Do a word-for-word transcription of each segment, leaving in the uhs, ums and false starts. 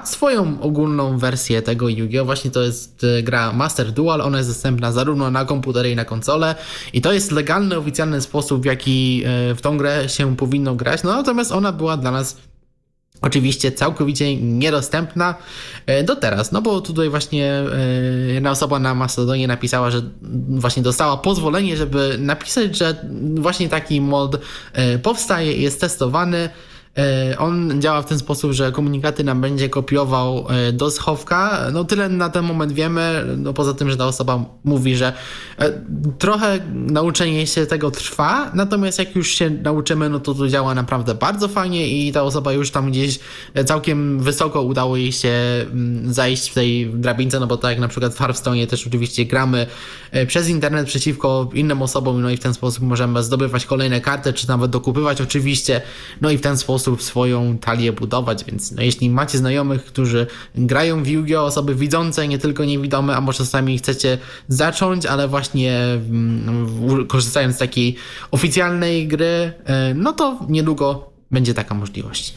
ma swoją ogólną wersję tego Yu-Gi-Oh! Właśnie to jest gra Master Duel, ona jest dostępna zarówno na komputery i na konsole i to jest legalny, oficjalny sposób, w jaki w tą grę się powinno grać, no natomiast ona była dla nas oczywiście całkowicie niedostępna do teraz, no bo tutaj właśnie jedna osoba na Mastodonie napisała, że właśnie dostała pozwolenie, żeby napisać, że właśnie taki mod powstaje i jest testowany. On działa w ten sposób, że komunikaty nam będzie kopiował do schowka. No tyle na ten moment wiemy, no poza tym, że ta osoba mówi, że trochę nauczenie się tego trwa, natomiast jak już się nauczymy, no to to działa naprawdę bardzo fajnie i ta osoba już tam gdzieś całkiem wysoko udało jej się zajść w tej drabince, no bo tak jak na przykład w Hearthstone'ie też oczywiście gramy przez internet przeciwko innym osobom, no i w ten sposób możemy zdobywać kolejne karty, czy nawet dokupywać oczywiście, no i w ten sposób swoją talię budować, więc no, jeśli macie znajomych, którzy grają w Yu-Gi-Oh! Osoby widzące, nie tylko niewidome, a może czasami chcecie zacząć, ale właśnie mm, korzystając z takiej oficjalnej gry, no to niedługo będzie taka możliwość.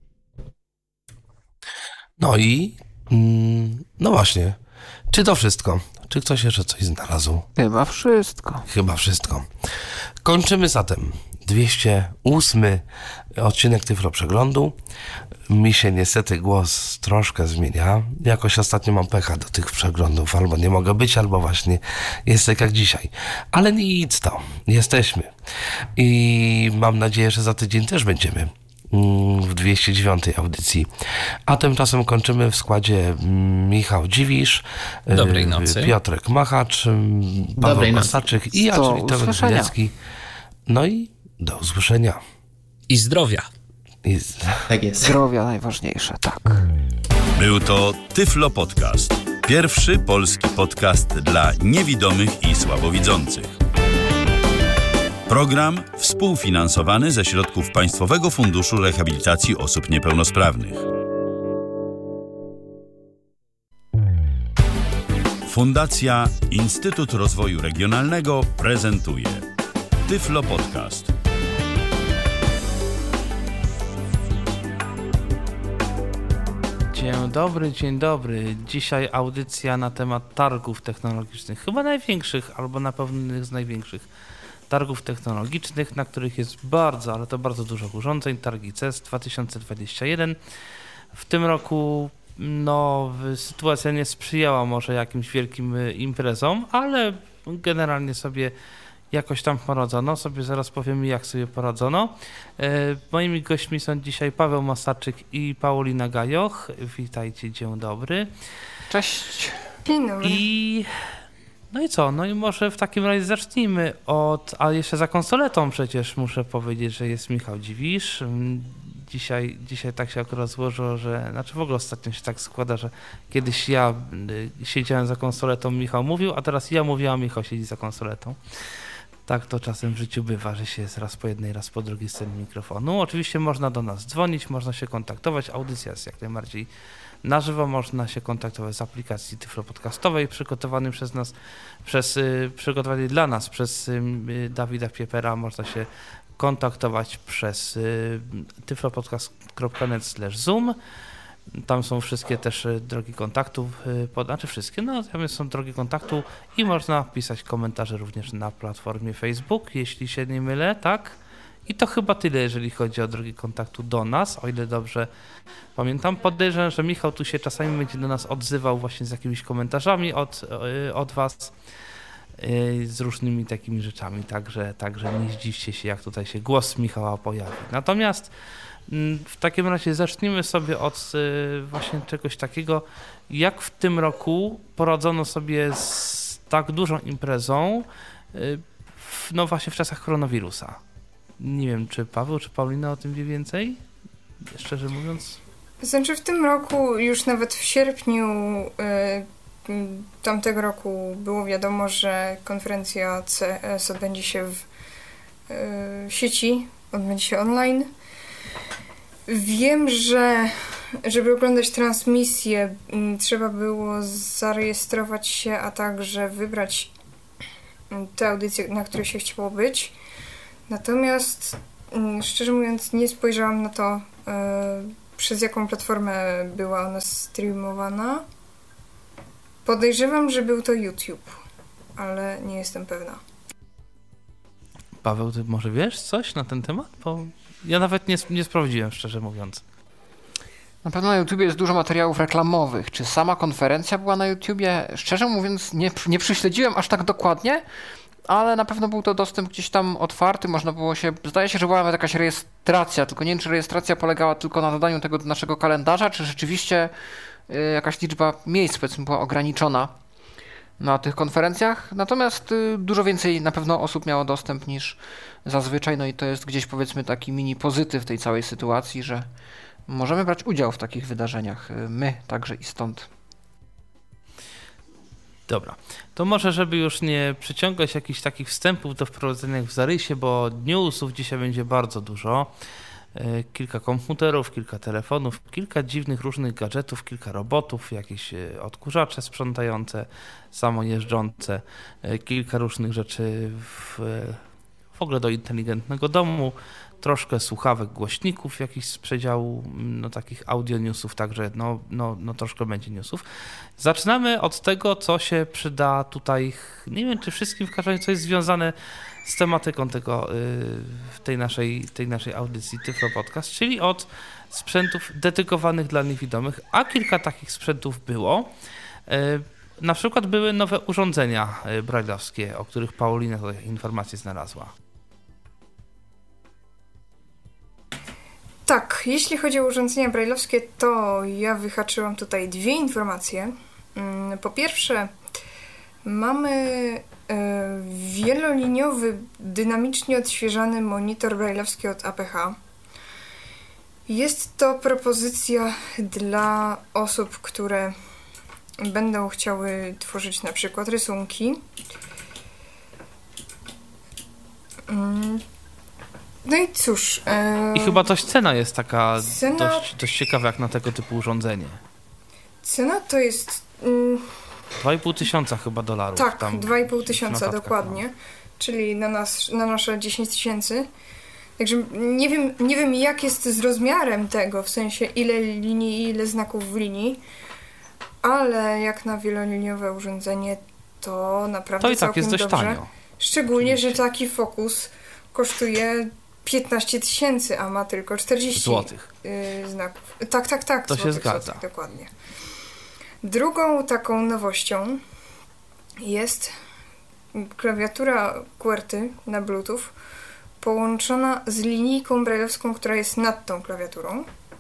No i mm, no właśnie, czy to wszystko? Czy ktoś jeszcze coś znalazł? Chyba wszystko. Chyba wszystko. Kończymy zatem dwieście ósmy odcinek Tyflo Przeglądu. Mi się niestety głos troszkę zmienia. Jakoś ostatnio mam pecha do tych przeglądów. Albo nie mogę być, albo właśnie jest tak jak dzisiaj. Ale nic to. Jesteśmy. I mam nadzieję, że za tydzień też będziemy w dwieście dziewiątej audycji. A tymczasem kończymy w składzie Michał Dziwisz, Dobrej nocy. Piotrek Machacz, Paweł Dobrej Kosaczyk i ja, czyli Tomek Żylecki. No i do usłyszenia. I zdrowia. I... Tak jest. Zdrowia najważniejsze, tak. Był to Tyflo Podcast. Pierwszy polski podcast dla niewidomych i słabowidzących. Program współfinansowany ze środków Państwowego Funduszu Rehabilitacji Osób Niepełnosprawnych. Fundacja Instytut Rozwoju Regionalnego prezentuje Tyflo Podcast. Dzień dobry, dzień dobry. Dzisiaj audycja na temat targów technologicznych, chyba największych, albo na pewno jednych z największych targów technologicznych, na których jest bardzo, ale to bardzo dużo urządzeń. Targi C E S dwa tysiące dwadzieścia jeden. W tym roku no, sytuacja nie sprzyjała może jakimś wielkim imprezom, ale generalnie sobie jakoś tam poradzono. Sobie zaraz powiemy, jak sobie poradzono. E, moimi gośćmi są dzisiaj Paweł Masarczyk i Paulina Gajoch. Witajcie, dzień dobry. Cześć. Dzień dobry. I no i co? No i może w takim razie zacznijmy od, a jeszcze za konsoletą przecież muszę powiedzieć, że jest Michał Dziwisz. Dzisiaj, dzisiaj tak się akurat złożyło, że, znaczy w ogóle ostatnio się tak składa, że kiedyś ja siedziałem za konsoletą, Michał mówił, a teraz ja mówiłam, Michał siedzi za konsoletą. Tak to czasem w życiu bywa, że się jest raz po jednej, raz po drugiej stronie mikrofonu. Oczywiście można do nas dzwonić, można się kontaktować, audycja jest jak najbardziej na żywo, można się kontaktować z aplikacji Tyflo Podcastowej przygotowanej przez nas, przez, y, przygotowanej dla nas przez y, Dawida Piepera, można się kontaktować przez y, tyflopodcast kropka net slash zoom. Tam są wszystkie też drogi kontaktu, pod, znaczy wszystkie, no tam są drogi kontaktu i można pisać komentarze również na platformie Facebook, jeśli się nie mylę, tak? I to chyba tyle, jeżeli chodzi o drogi kontaktu do nas, o ile dobrze pamiętam. Podejrzewam, że Michał tu się czasami będzie do nas odzywał właśnie z jakimiś komentarzami od, od was, z różnymi takimi rzeczami, także, także nie zdziwcie się, jak tutaj się głos Michała pojawi. Natomiast w takim razie zacznijmy sobie od właśnie czegoś takiego, jak w tym roku poradzono sobie z tak dużą imprezą, w, no właśnie w czasach koronawirusa. Nie wiem, czy Paweł, czy Paulina o tym wie więcej? Szczerze mówiąc. Znaczy w tym roku, już nawet w sierpniu y, tamtego roku było wiadomo, że konferencja C E S odbędzie się w y, sieci, odbędzie się online. Wiem, że żeby oglądać transmisję trzeba było zarejestrować się, a także wybrać te audycje, na których się chciało być. Natomiast szczerze mówiąc nie spojrzałam na to przez jaką platformę była ona streamowana. Podejrzewam, że był to YouTube, ale nie jestem pewna. Paweł, ty może wiesz coś na ten temat? Bo ja nawet nie, nie sprawdziłem, szczerze mówiąc. Na pewno na YouTubie jest dużo materiałów reklamowych. Czy sama konferencja była na YouTubie? Szczerze mówiąc, nie, nie przyśledziłem aż tak dokładnie, ale na pewno był to dostęp gdzieś tam otwarty, można było się, zdaje się, że była nawet jakaś rejestracja, tylko nie wiem, czy rejestracja polegała tylko na dodaniu tego do naszego kalendarza, czy rzeczywiście y, jakaś liczba miejsc, powiedzmy, była ograniczona na tych konferencjach, natomiast y, dużo więcej na pewno osób miało dostęp niż zazwyczaj, no i to jest gdzieś, powiedzmy, taki mini pozytyw tej całej sytuacji, że możemy brać udział w takich wydarzeniach, y, my także i stąd. Dobra, to może, żeby już nie przyciągać jakichś takich wstępów do wprowadzenia w zarysie, bo newsów dzisiaj będzie bardzo dużo. Kilka komputerów, kilka telefonów, kilka dziwnych różnych gadżetów, kilka robotów, jakieś odkurzacze sprzątające, samojeżdżące, kilka różnych rzeczy w, w ogóle do inteligentnego domu, troszkę słuchawek, głośników jakichś z przedziału, no takich audio newsów, także no, no, no troszkę będzie newsów. Zaczynamy od tego, co się przyda tutaj, nie wiem czy wszystkim, w każdym razie co jest związane z tematyką tego, w tej naszej, tej naszej audycji Tyflo Podcast, czyli od sprzętów dedykowanych dla niewidomych, a kilka takich sprzętów było. Na przykład były nowe urządzenia brajlowskie, o których Paulina tutaj informacje znalazła. Tak, jeśli chodzi o urządzenia brajlowskie, to ja wyhaczyłam tutaj dwie informacje. Po pierwsze, mamy wieloliniowy, dynamicznie odświeżany monitor brajlowski od A P H. Jest to propozycja dla osób, które będą chciały tworzyć na przykład rysunki. No i cóż... E... I chyba też cena jest taka cena... dość, dość ciekawa jak na tego typu urządzenie. Cena to jest... Mm... dwa i pół tysiąca chyba dolarów. Tak, tam dwa i pół tysiąca dokładnie, no. Czyli na, nas, na nasze dziesięć tysięcy. Także nie wiem, nie wiem jak jest z rozmiarem tego, w sensie ile linii i ile znaków w linii, ale jak na wieloliniowe urządzenie to naprawdę to i tak jest dość dobrze. tanio. Szczególnie, Oczywiście. że taki Focus kosztuje piętnaście tysięcy, a ma tylko czterdzieści złotych. Yy, znaków. Tak, tak, tak. To złotych, się zgadza. Złotych, dokładnie. Drugą taką nowością jest klawiatura QWERTY na Bluetooth połączona z linijką brajlowską, która jest nad tą klawiaturą.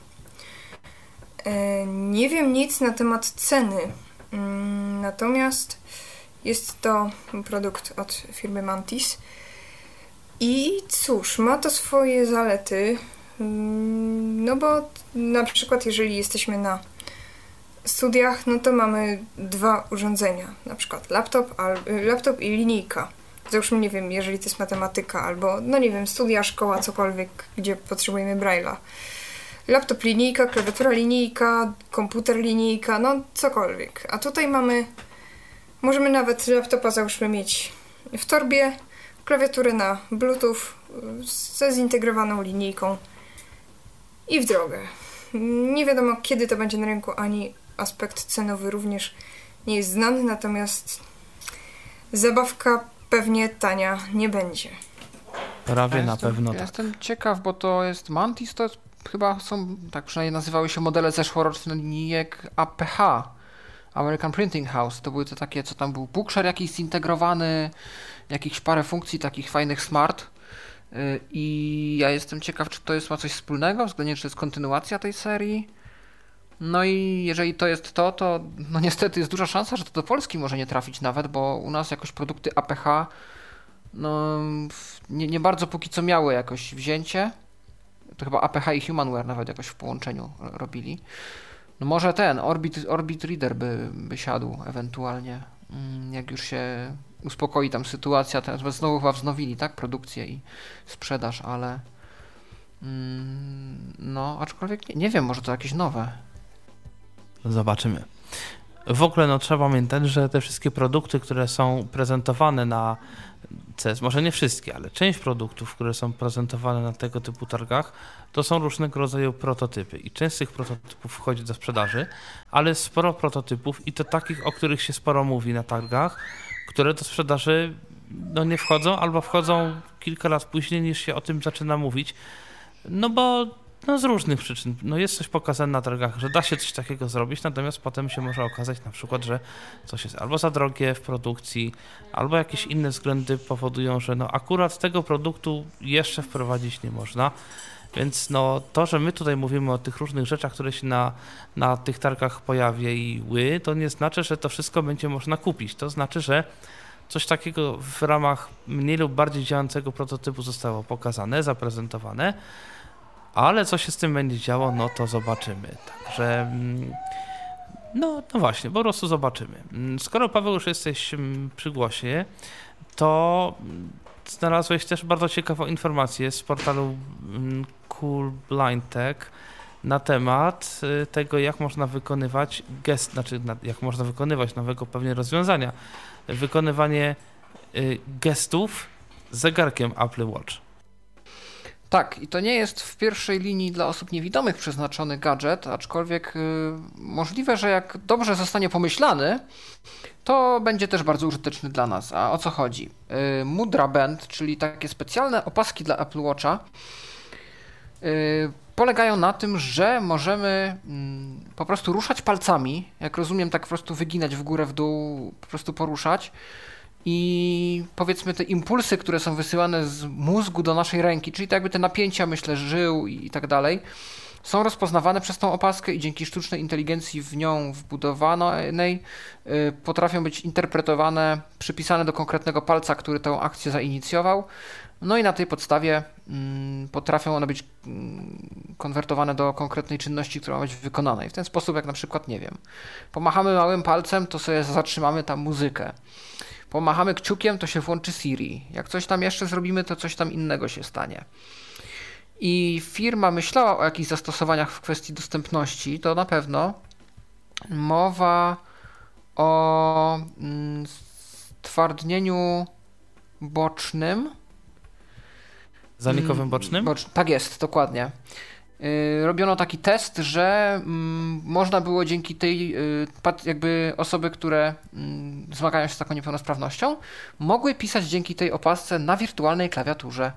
Nie wiem nic na temat ceny, natomiast jest to produkt od firmy Mantis i cóż, ma to swoje zalety, no bo na przykład jeżeli jesteśmy na studiach, no to mamy dwa urządzenia, na przykład laptop, al, laptop i linijka. Załóżmy, nie wiem, jeżeli to jest matematyka albo, no nie wiem, studia, szkoła, cokolwiek, gdzie potrzebujemy Braille'a. Laptop linijka, klawiatura linijka, komputer linijka, no cokolwiek. A tutaj mamy, możemy nawet laptopa załóżmy mieć w torbie, klawiaturę na Bluetooth ze zintegrowaną linijką i w drogę. Nie wiadomo kiedy to będzie na rynku, ani aspekt cenowy również nie jest znany, natomiast zabawka pewnie tania nie będzie. Prawie ja na jestem, pewno ja tak. Jestem ciekaw, bo to jest Mantis, to jest, chyba są, tak przynajmniej nazywały się modele zeszłoroczne linijek A P H, American Printing House. To były te takie, co tam był bookshare jakiś zintegrowany, jakichś parę funkcji takich fajnych smart. I ja jestem ciekaw, czy to jest ma coś wspólnego, względnie czy to jest kontynuacja tej serii. No i jeżeli to jest to, to no niestety jest duża szansa, że to do Polski może nie trafić nawet, bo u nas jakoś produkty A P H no nie, nie bardzo póki co miały jakoś wzięcie. To chyba A P H i Humanware nawet jakoś w połączeniu robili. No może ten Orbit, Orbit Reader by, by siadł ewentualnie, jak już się uspokoi tam sytuacja, teraz znowu chyba wznowili, tak, produkcję i sprzedaż, ale mm, no, aczkolwiek nie, nie wiem, może to jakieś nowe. Zobaczymy. W ogóle no, trzeba pamiętać, że te wszystkie produkty, które są prezentowane na C E S, może nie wszystkie, ale część produktów, które są prezentowane na tego typu targach, to są różnego rodzaju prototypy i część z tych prototypów wchodzi do sprzedaży, ale sporo prototypów i to takich, o których się sporo mówi na targach, które do sprzedaży no, nie wchodzą albo wchodzą kilka lat później niż się o tym zaczyna mówić, no bo no, z różnych przyczyn. No, jest coś pokazane na targach, że da się coś takiego zrobić, natomiast potem się może okazać na przykład, że coś jest albo za drogie w produkcji, albo jakieś inne względy powodują, że no, akurat tego produktu jeszcze wprowadzić nie można. Więc no, to, że my tutaj mówimy o tych różnych rzeczach, które się na, na tych targach pojawiły, to nie znaczy, że to wszystko będzie można kupić. To znaczy, że coś takiego w ramach mniej lub bardziej działającego prototypu zostało pokazane, zaprezentowane, ale co się z tym będzie działo, no to zobaczymy. Także no, no właśnie, po prostu zobaczymy. Skoro, Paweł, już jesteś przy głosie, to znalazłeś też bardzo ciekawą informację z portalu Cool Blind Tech na temat tego, jak można wykonywać gest, znaczy jak można wykonywać nowego pewnie rozwiązania, wykonywanie gestów z zegarkiem Apple Watch. Tak, i to nie jest w pierwszej linii dla osób niewidomych przeznaczony gadżet, aczkolwiek y, możliwe, że jak dobrze zostanie pomyślany, to będzie też bardzo użyteczny dla nas. A o co chodzi? Y, Mudra Band, czyli takie specjalne opaski dla Apple Watcha, y, polegają na tym, że możemy y, po prostu ruszać palcami, jak rozumiem, tak po prostu wyginać w górę, w dół, po prostu poruszać. I powiedzmy te impulsy, które są wysyłane z mózgu do naszej ręki, czyli tak jakby te napięcia, myślę, żył i, i tak dalej, są rozpoznawane przez tą opaskę i dzięki sztucznej inteligencji w nią wbudowanej y, potrafią być interpretowane, przypisane do konkretnego palca, który tę akcję zainicjował. No i na tej podstawie y, potrafią one być y, konwertowane do konkretnej czynności, która ma być wykonana. I w ten sposób, jak na przykład, nie wiem, pomachamy małym palcem, to sobie zatrzymamy tam muzykę. Pomachamy kciukiem, to się włączy Siri. Jak coś tam jeszcze zrobimy, to coś tam innego się stanie. I firma myślała o jakichś zastosowaniach w kwestii dostępności, to na pewno mowa o stwardnieniu bocznym. Zanikowym bocznym? Bocz... Tak jest, dokładnie. Yy, robiono taki test, że mm, można było dzięki tej yy, jakby osoby, które yy, zmagają się z taką niepełnosprawnością, mogły pisać dzięki tej opasce na wirtualnej klawiaturze.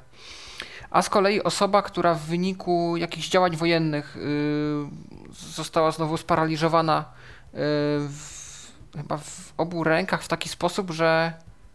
A z kolei osoba, która w wyniku jakichś działań wojennych yy, została znowu sparaliżowana yy, w, chyba w obu rękach w taki sposób, że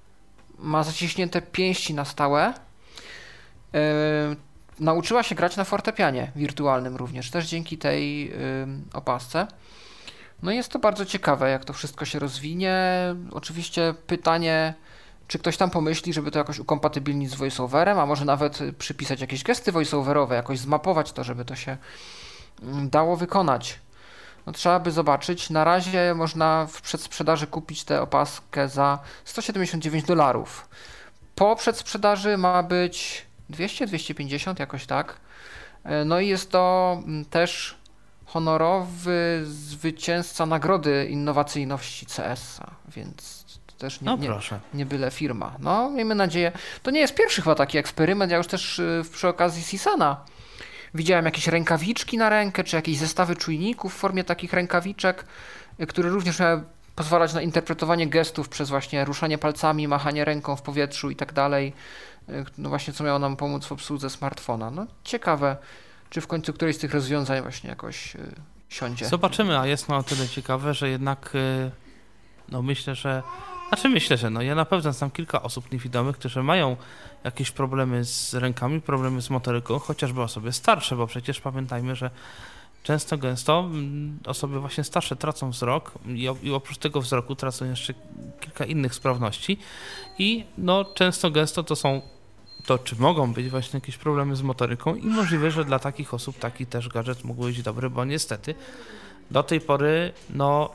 ma zaciśnięte pięści na stałe, yy, nauczyła się grać na fortepianie wirtualnym również, też dzięki tej y, opasce. No i jest to bardzo ciekawe, jak to wszystko się rozwinie. Oczywiście pytanie, czy ktoś tam pomyśli, żeby to jakoś ukompatybilnić z voiceoverem, a może nawet przypisać jakieś gesty voiceoverowe, jakoś zmapować to, żeby to się y, dało wykonać. No trzeba by zobaczyć. Na razie można w przedsprzedaży kupić tę opaskę za sto siedemdziesiąt dziewięć dolarów. Po przedsprzedaży ma być dwieście dwieście pięćdziesiąt, jakoś tak. No i jest to też honorowy zwycięzca nagrody innowacyjności C E S a, więc to też nie, no nie, proszę. nie byle firma. No, miejmy nadzieję. To nie jest pierwszy chyba taki eksperyment. Ja już też przy okazji Sisana widziałem jakieś rękawiczki na rękę, czy jakieś zestawy czujników w formie takich rękawiczek, które również miały pozwalać na interpretowanie gestów przez właśnie ruszanie palcami, machanie ręką w powietrzu i tak dalej. No właśnie, co miało nam pomóc w obsłudze smartfona. No ciekawe, czy w końcu któreś z tych rozwiązań właśnie jakoś y, siądzie. Zobaczymy, a jest no o tyle ciekawe, że jednak y, no myślę, że znaczy myślę, że no ja na pewno znam kilka osób niewidomych, którzy mają jakieś problemy z rękami, problemy z motoryką, chociażby osoby starsze, bo przecież pamiętajmy, że często, gęsto osoby właśnie starsze tracą wzrok i, i oprócz tego wzroku tracą jeszcze kilka innych sprawności i no często, gęsto to są, to czy mogą być właśnie jakieś problemy z motoryką i możliwe, że dla takich osób taki też gadżet mógł być dobry, bo niestety do tej pory no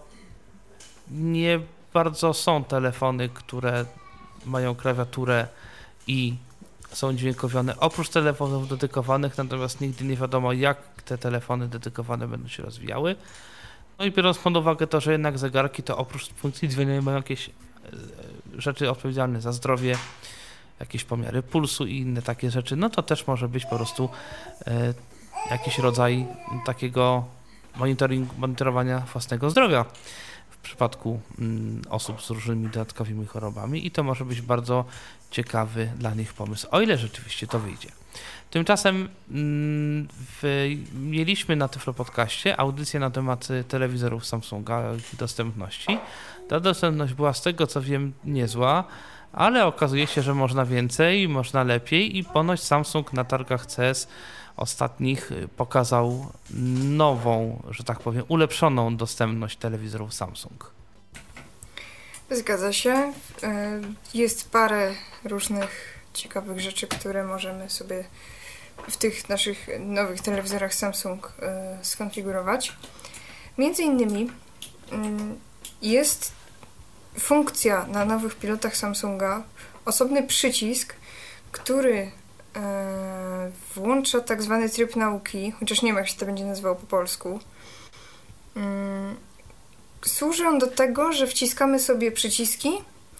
nie bardzo są telefony, które mają klawiaturę i są dźwiękowione oprócz telefonów dedykowanych, natomiast nigdy nie wiadomo, jak te telefony dedykowane będą się rozwijały. No i biorąc pod uwagę to, że jednak zegarki to oprócz funkcji dźwiękowej mają jakieś rzeczy odpowiedzialne za zdrowie, jakieś pomiary pulsu i inne takie rzeczy, no to też może być po prostu e, jakiś rodzaj takiego monitoring, monitorowania własnego zdrowia w przypadku mm, osób z różnymi dodatkowymi chorobami i to może być bardzo ciekawy dla nich pomysł, o ile rzeczywiście to wyjdzie. Tymczasem mm, w, mieliśmy na Tyflo Podcaście audycję na temat telewizorów Samsunga, ich dostępności. Ta dostępność była z tego co wiem niezła, ale okazuje się, że można więcej, można lepiej i ponoć Samsung na targach C E S ostatnich pokazał nową, że tak powiem, ulepszoną dostępność telewizorów Samsung. Zgadza się. Jest parę różnych ciekawych rzeczy, które możemy sobie w tych naszych nowych telewizorach Samsung skonfigurować. Między innymi jest funkcja na nowych pilotach Samsunga, osobny przycisk, który e, włącza tak zwany tryb nauki, chociaż nie wiem, jak się to będzie nazywało po polsku. Mm, służy on do tego, że wciskamy sobie przyciski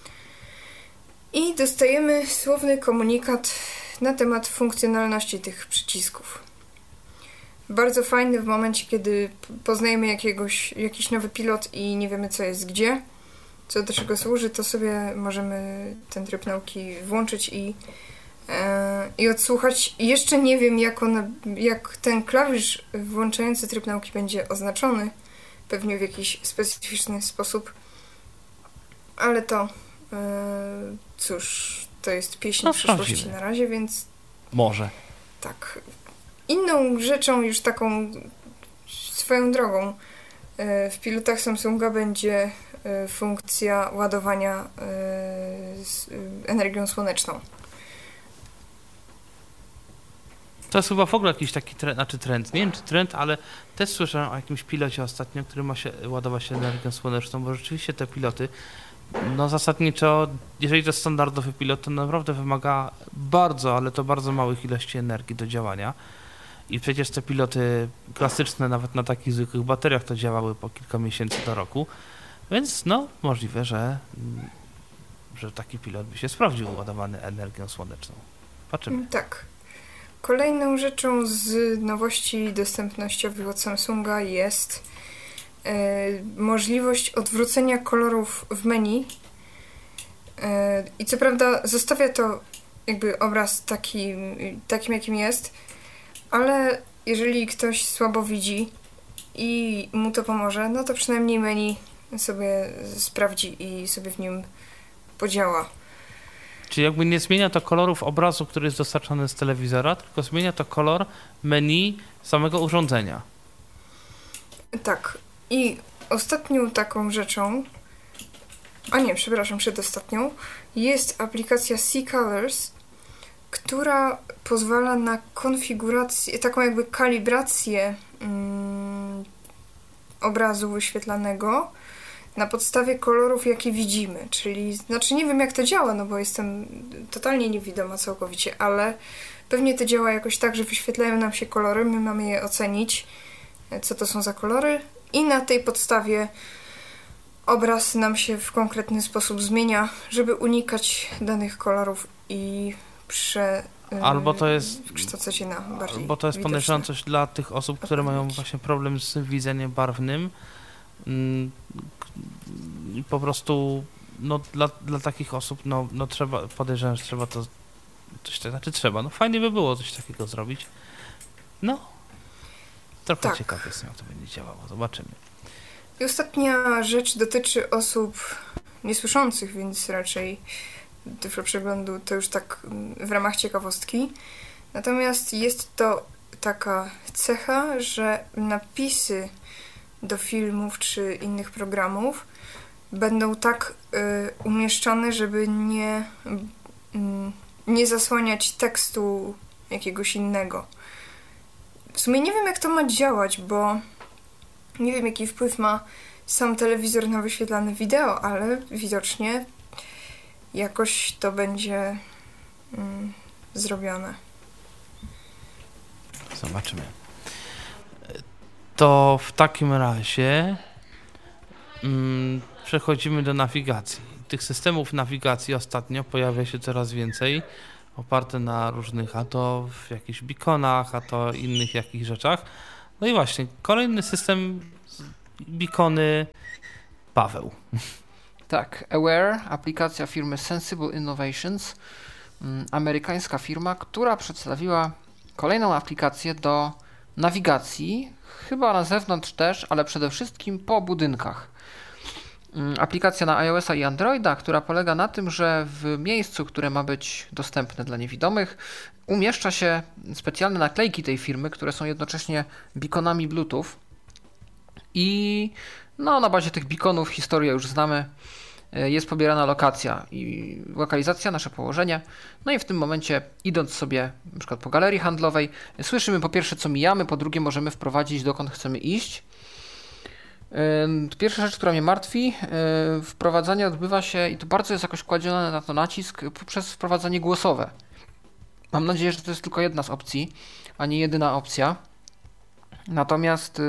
i dostajemy słowny komunikat na temat funkcjonalności tych przycisków. Bardzo fajny w momencie, kiedy poznajemy jakiegoś, jakiś nowy pilot i nie wiemy, co jest gdzie, co do czego służy, to sobie możemy ten tryb nauki włączyć i, e, i odsłuchać. Jeszcze nie wiem, jak, on, jak ten klawisz włączający tryb nauki będzie oznaczony, pewnie w jakiś specyficzny sposób, ale to e, cóż, to jest pieśń no, przyszłości sprawdzimy. na razie, więc Może. tak. Inną rzeczą, już taką swoją drogą, w pilotach Samsunga będzie funkcja ładowania z energią słoneczną. To jest chyba w ogóle jakiś taki trend, znaczy trend, nie wiem czy trend, ale też słyszałem o jakimś pilocie ostatnio, który ma się ładować się energią słoneczną, bo rzeczywiście te piloty, no zasadniczo, jeżeli to jest standardowy pilot, to naprawdę wymaga bardzo, ale to bardzo małych ilości energii do działania. I przecież te piloty klasyczne, nawet na takich zwykłych bateriach, to działały po kilka miesięcy do roku, więc no możliwe, że, że taki pilot by się sprawdził ładowany energią słoneczną. Patrzymy. Tak. Kolejną rzeczą z nowości dostępnościowych od Samsunga jest e, możliwość odwrócenia kolorów w menu. E, I co prawda zostawia to jakby obraz taki, takim, jakim jest, ale jeżeli ktoś słabo widzi i mu to pomoże, no to przynajmniej menu sobie sprawdzi i sobie w nim podziała. Czyli jakby nie zmienia to kolorów obrazu, który jest dostarczany z telewizora, tylko zmienia to kolor menu samego urządzenia. Tak. I ostatnią taką rzeczą, a nie, przepraszam, przedostatnią, jest aplikacja C-Colors, która pozwala na konfigurację, taką jakby kalibrację mm, obrazu wyświetlanego na podstawie kolorów, jakie widzimy. Czyli, znaczy nie wiem jak to działa, no bo jestem totalnie niewidoma całkowicie, ale pewnie to działa jakoś tak, że wyświetlają nam się kolory, my mamy je ocenić, co to są za kolory i na tej podstawie obraz nam się w konkretny sposób zmienia, żeby unikać danych kolorów i prze, Albo to jest, kształcać się na bardziej bo to jest widoczne. podejrzewam coś dla tych osób, które mają odpowiedzi. właśnie problem z widzeniem barwnym. Mm, I po prostu no, dla, dla takich osób no, no trzeba, podejrzewam, że trzeba to coś tak, znaczy trzeba, no fajnie by było coś takiego zrobić. No, trochę Tak. ciekawe jestem, jak to będzie działało, zobaczymy. I ostatnia rzecz dotyczy osób niesłyszących, więc raczej Tyflo Przeglądu to już tak w ramach ciekawostki. Natomiast jest to taka cecha, że napisy do filmów czy innych programów będą tak y, umieszczone, żeby nie, y, nie zasłaniać tekstu jakiegoś innego. W sumie nie wiem, jak to ma działać, bo nie wiem, jaki wpływ ma sam telewizor na wyświetlane wideo, ale widocznie jakoś to będzie mm, zrobione. Zobaczymy. To w takim razie mm, przechodzimy do nawigacji. Tych systemów nawigacji ostatnio pojawia się coraz więcej, oparte na różnych, a to w jakichś beaconach, a to innych jakichś rzeczach. No i właśnie, kolejny system beacony Paweł. Tak, Aware, aplikacja firmy Sensible Innovations, amerykańska firma, która przedstawiła kolejną aplikację do nawigacji, chyba na zewnątrz też, ale przede wszystkim po budynkach. Aplikacja na iOS-a i Androida, która polega na tym, że w miejscu, które ma być dostępne dla niewidomych, umieszcza się specjalne naklejki tej firmy, które są jednocześnie beaconami Bluetooth. I no, na bazie tych beaconów, historię już znamy, jest pobierana lokacja i lokalizacja, nasze położenie. No i w tym momencie, idąc sobie na przykład po galerii handlowej, słyszymy po pierwsze, co mijamy, po drugie możemy wprowadzić, dokąd chcemy iść. Pierwsza rzecz, która mnie martwi, wprowadzanie odbywa się, i to bardzo jest jakoś kładzione na to nacisk, poprzez wprowadzanie głosowe. Mam nadzieję, że to jest tylko jedna z opcji, a nie jedyna opcja. Natomiast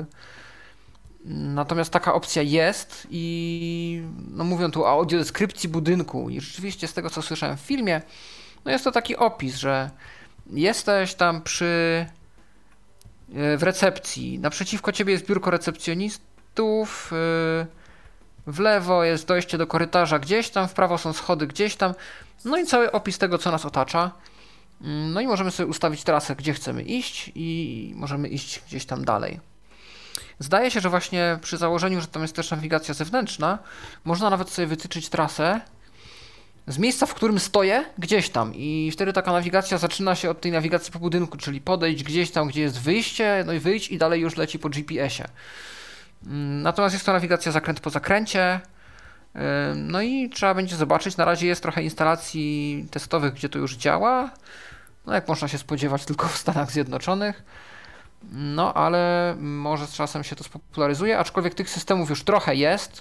Natomiast taka opcja jest i no mówią tu o audiodeskrypcji budynku i rzeczywiście z tego, co słyszałem w filmie, no jest to taki opis, że jesteś tam przy w recepcji, naprzeciwko ciebie jest biurko recepcjonistów, w lewo jest dojście do korytarza gdzieś tam, w prawo są schody gdzieś tam, no i cały opis tego, co nas otacza. No i możemy sobie ustawić trasę, gdzie chcemy iść i możemy iść gdzieś tam dalej. Zdaje się, że właśnie przy założeniu, że tam jest też nawigacja zewnętrzna, można nawet sobie wytyczyć trasę z miejsca, w którym stoję, gdzieś tam. I wtedy taka nawigacja zaczyna się od tej nawigacji po budynku, czyli podejść gdzieś tam, gdzie jest wyjście, no i wyjść i dalej już leci po G P S-ie. Natomiast jest to nawigacja zakręt po zakręcie. No i trzeba będzie zobaczyć. Na razie jest trochę instalacji testowych, gdzie to już działa. No jak można się spodziewać, tylko w Stanach Zjednoczonych. No, ale może z czasem się to spopularyzuje, aczkolwiek tych systemów już trochę jest.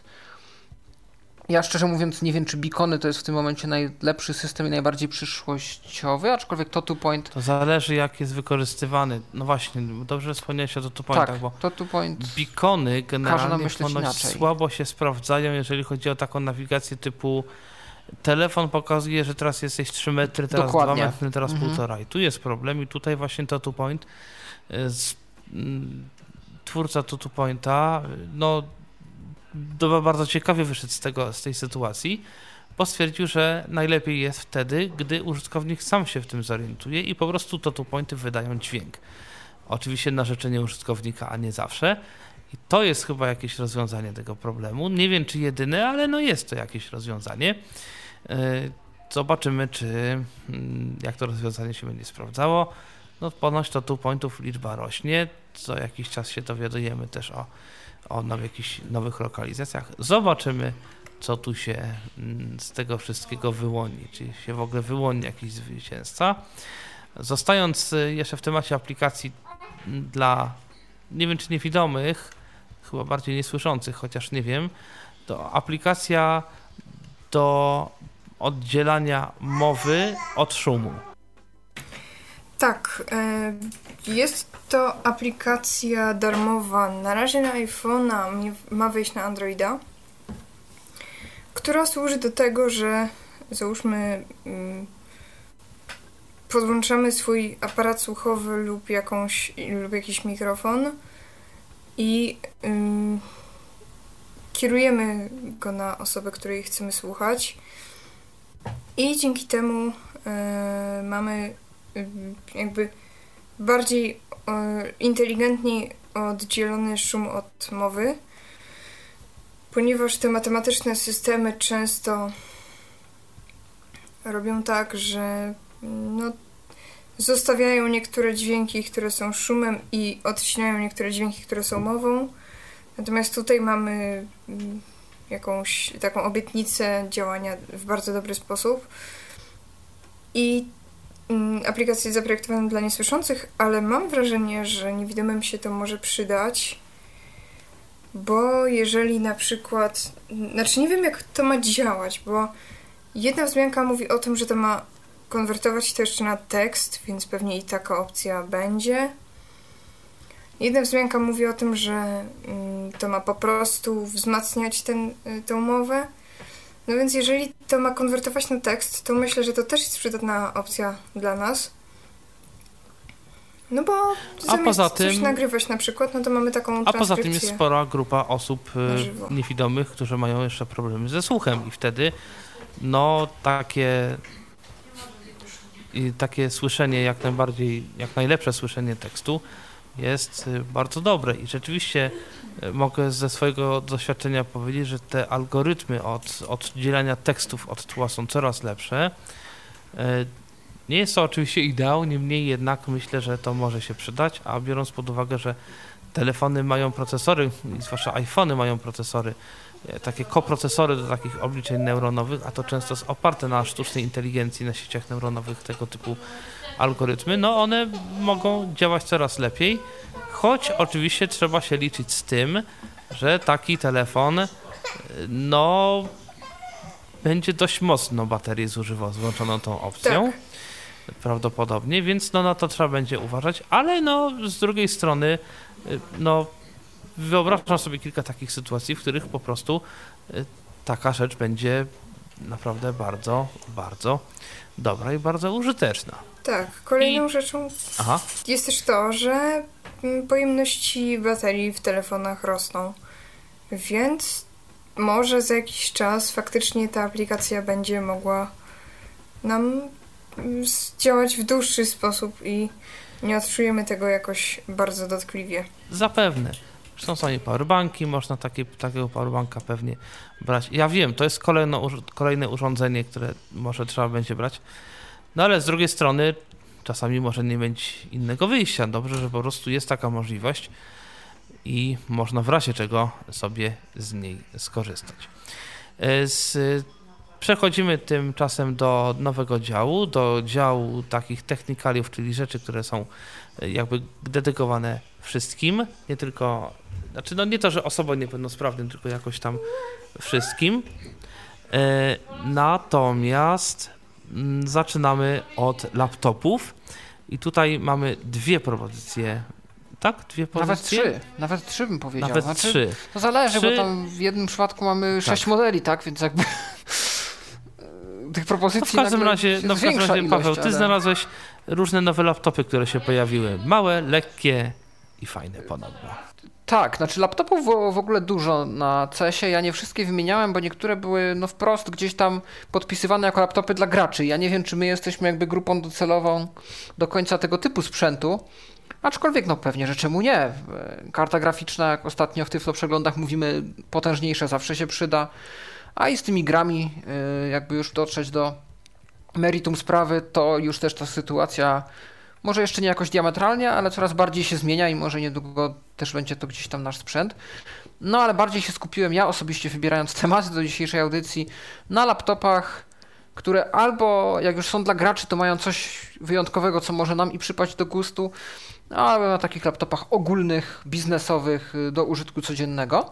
Ja szczerze mówiąc nie wiem, czy beacony to jest w tym momencie najlepszy system i najbardziej przyszłościowy, aczkolwiek ToToPoint... To zależy, jak jest wykorzystywany. No właśnie, dobrze wspomniałeś o ToToPointach, tak, bo ToToPoint beacony generalnie ponoć inaczej. słabo się sprawdzają, jeżeli chodzi o taką nawigację typu telefon pokazuje, że teraz jesteś trzy metry, teraz Dokładnie. dwa metry, teraz mhm. półtora. I tu jest problem i tutaj właśnie ToToPoint, z, m, twórca ToToPointa, no do, bardzo ciekawie wyszedł z, tego, z tej sytuacji, bo stwierdził, że najlepiej jest wtedy, gdy użytkownik sam się w tym zorientuje i po prostu ToToPointy wydają dźwięk. Oczywiście na życzenie użytkownika, a nie zawsze. I to jest chyba jakieś rozwiązanie tego problemu. Nie wiem, czy jedyne, ale no jest to jakieś rozwiązanie. Zobaczymy, czy jak to rozwiązanie się będzie sprawdzało. No ponoć ToToPointów liczba rośnie. Co jakiś czas się dowiadujemy też o, o now, jakichś nowych lokalizacjach. Zobaczymy, co tu się z tego wszystkiego wyłoni. Czy się w ogóle wyłoni jakiś zwycięzca. Zostając jeszcze w temacie aplikacji dla, nie wiem czy niewidomych, chyba bardziej niesłyszących, chociaż nie wiem, to aplikacja do oddzielania mowy od szumu. Tak, jest to aplikacja darmowa, na razie na iPhone'a, ma wejść na Androida, która służy do tego, że załóżmy podłączamy swój aparat słuchowy lub, jakąś, lub jakiś mikrofon i ym, kierujemy go na osobę, której chcemy słuchać i dzięki temu y, mamy y, jakby bardziej y, inteligentniej oddzielony szum od mowy, ponieważ te matematyczne systemy często robią tak, że no, zostawiają niektóre dźwięki, które są szumem i odcinają niektóre dźwięki, które są mową. Natomiast tutaj mamy jakąś taką obietnicę działania w bardzo dobry sposób. I aplikacja jest zaprojektowana dla niesłyszących, ale mam wrażenie, że niewidomym się to może przydać, bo jeżeli na przykład... Znaczy nie wiem, jak to ma działać, bo jedna wzmianka mówi o tym, że to ma konwertować to jeszcze na tekst, więc pewnie i taka opcja będzie. Jedna wzmianka mówi o tym, że mm, to ma po prostu wzmacniać ten, y, tę mowę. No więc jeżeli to ma konwertować na tekst, to myślę, że to też jest przydatna opcja dla nas. No bo zamiast poza coś tym- nagrywać na przykład, no to mamy taką A transkrypcję. poza tym jest spora grupa osób na y, żywo. niewidomych, którzy mają jeszcze problemy ze słuchem i wtedy no takie i takie słyszenie jak najbardziej, jak najlepsze słyszenie tekstu jest y, bardzo dobre i rzeczywiście y, mogę ze swojego doświadczenia powiedzieć, że te algorytmy od oddzielania tekstów od tła są coraz lepsze. Y, Nie jest to oczywiście ideał, niemniej jednak myślę, że to może się przydać, a biorąc pod uwagę, że telefony mają procesory, i zwłaszcza iPhony mają procesory, e, takie koprocesory do takich obliczeń neuronowych, a to często jest oparte na sztucznej inteligencji, na sieciach neuronowych, tego typu algorytmy, no one mogą działać coraz lepiej, choć oczywiście trzeba się liczyć z tym, że taki telefon e, no będzie dość mocno baterię zużywał z włączoną tą opcją. Tak. Prawdopodobnie, więc no na to trzeba będzie uważać, ale no z drugiej strony y, no wyobrażam sobie kilka takich sytuacji, w których po prostu y, taka rzecz będzie naprawdę bardzo, bardzo dobra i bardzo użyteczna. Tak, kolejną I- rzeczą Aha, jest też to, że mm, pojemności baterii w telefonach rosną, więc może za jakiś czas faktycznie ta aplikacja będzie mogła nam mm, działać w dłuższy sposób i nie odczujemy tego jakoś bardzo dotkliwie. zapewne. Zresztą są i powerbanki, można takie, takiego powerbanka pewnie brać. Ja wiem, to jest kolejno, urz- kolejne urządzenie, które może trzeba będzie brać, no ale z drugiej strony czasami może nie mieć innego wyjścia. Dobrze, że po prostu jest taka możliwość i można w razie czego sobie z niej skorzystać. E, Z, przechodzimy tymczasem do nowego działu, do działu takich technikaliów, czyli rzeczy, które są e, jakby dedykowane wszystkim, nie tylko, znaczy no nie to, że osobom niepełnosprawnym, tylko jakoś tam wszystkim. E, Natomiast mm, zaczynamy od laptopów i tutaj mamy dwie propozycje, tak? Dwie Nawet pozycje? trzy, nawet trzy bym powiedział. Nawet Znaczy, trzy. To zależy, Trzy- bo tam w jednym przypadku mamy sześć modeli, tak? Więc jakby tych No propozycji w każdym nagle razie, jest no w każdym większa razie ilość, Paweł, ty ale... znalazłeś różne nowe laptopy, które się pojawiły. Małe, lekkie i fajne podobno. Tak, znaczy laptopów w, w ogóle dużo na C E S ie. Ja nie wszystkie wymieniałem, bo niektóre były no wprost gdzieś tam podpisywane jako laptopy dla graczy. Ja nie wiem, czy my jesteśmy jakby grupą docelową do końca tego typu sprzętu. Aczkolwiek no pewnie, że czemu nie. Karta graficzna, jak ostatnio w Tyflo Przeglądach mówimy, potężniejsza zawsze się przyda. A i z tymi grami y, jakby już dotrzeć do meritum sprawy, to już też ta sytuacja może jeszcze nie jakoś diametralnie, ale coraz bardziej się zmienia i może niedługo też będzie to gdzieś tam nasz sprzęt. No ale bardziej się skupiłem ja osobiście, wybierając tematy do dzisiejszej audycji, na laptopach, które albo jak już są dla graczy, to mają coś wyjątkowego, co może nam i przypaść do gustu, albo na takich laptopach ogólnych, biznesowych, do użytku codziennego.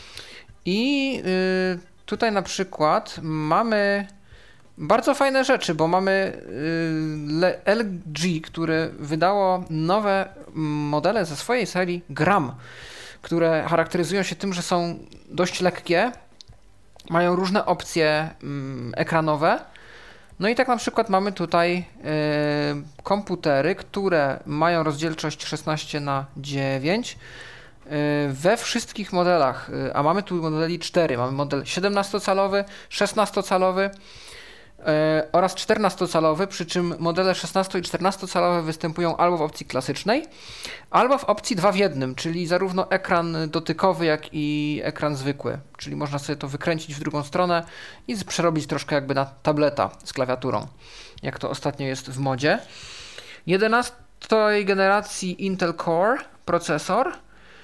I yy, tutaj na przykład mamy bardzo fajne rzeczy, bo mamy y, L G, które wydało nowe modele ze swojej serii Gram, które charakteryzują się tym, że są dość lekkie, mają różne opcje mm, ekranowe. No i tak na przykład mamy tutaj y, komputery, które mają rozdzielczość szesnaście na dziewięć y, we wszystkich modelach, y, a mamy tu modeli cztery. Mamy model siedemnastocalowy, szesnastocalowy, oraz czternastocalowy, przy czym modele szesnasto- i czternastocalowe występują albo w opcji klasycznej, albo w opcji dwa w jednym, czyli zarówno ekran dotykowy, jak i ekran zwykły. Czyli można sobie to wykręcić w drugą stronę i przerobić troszkę jakby na tableta z klawiaturą, jak to ostatnio jest w modzie. jedenastej generacji Intel Core procesor,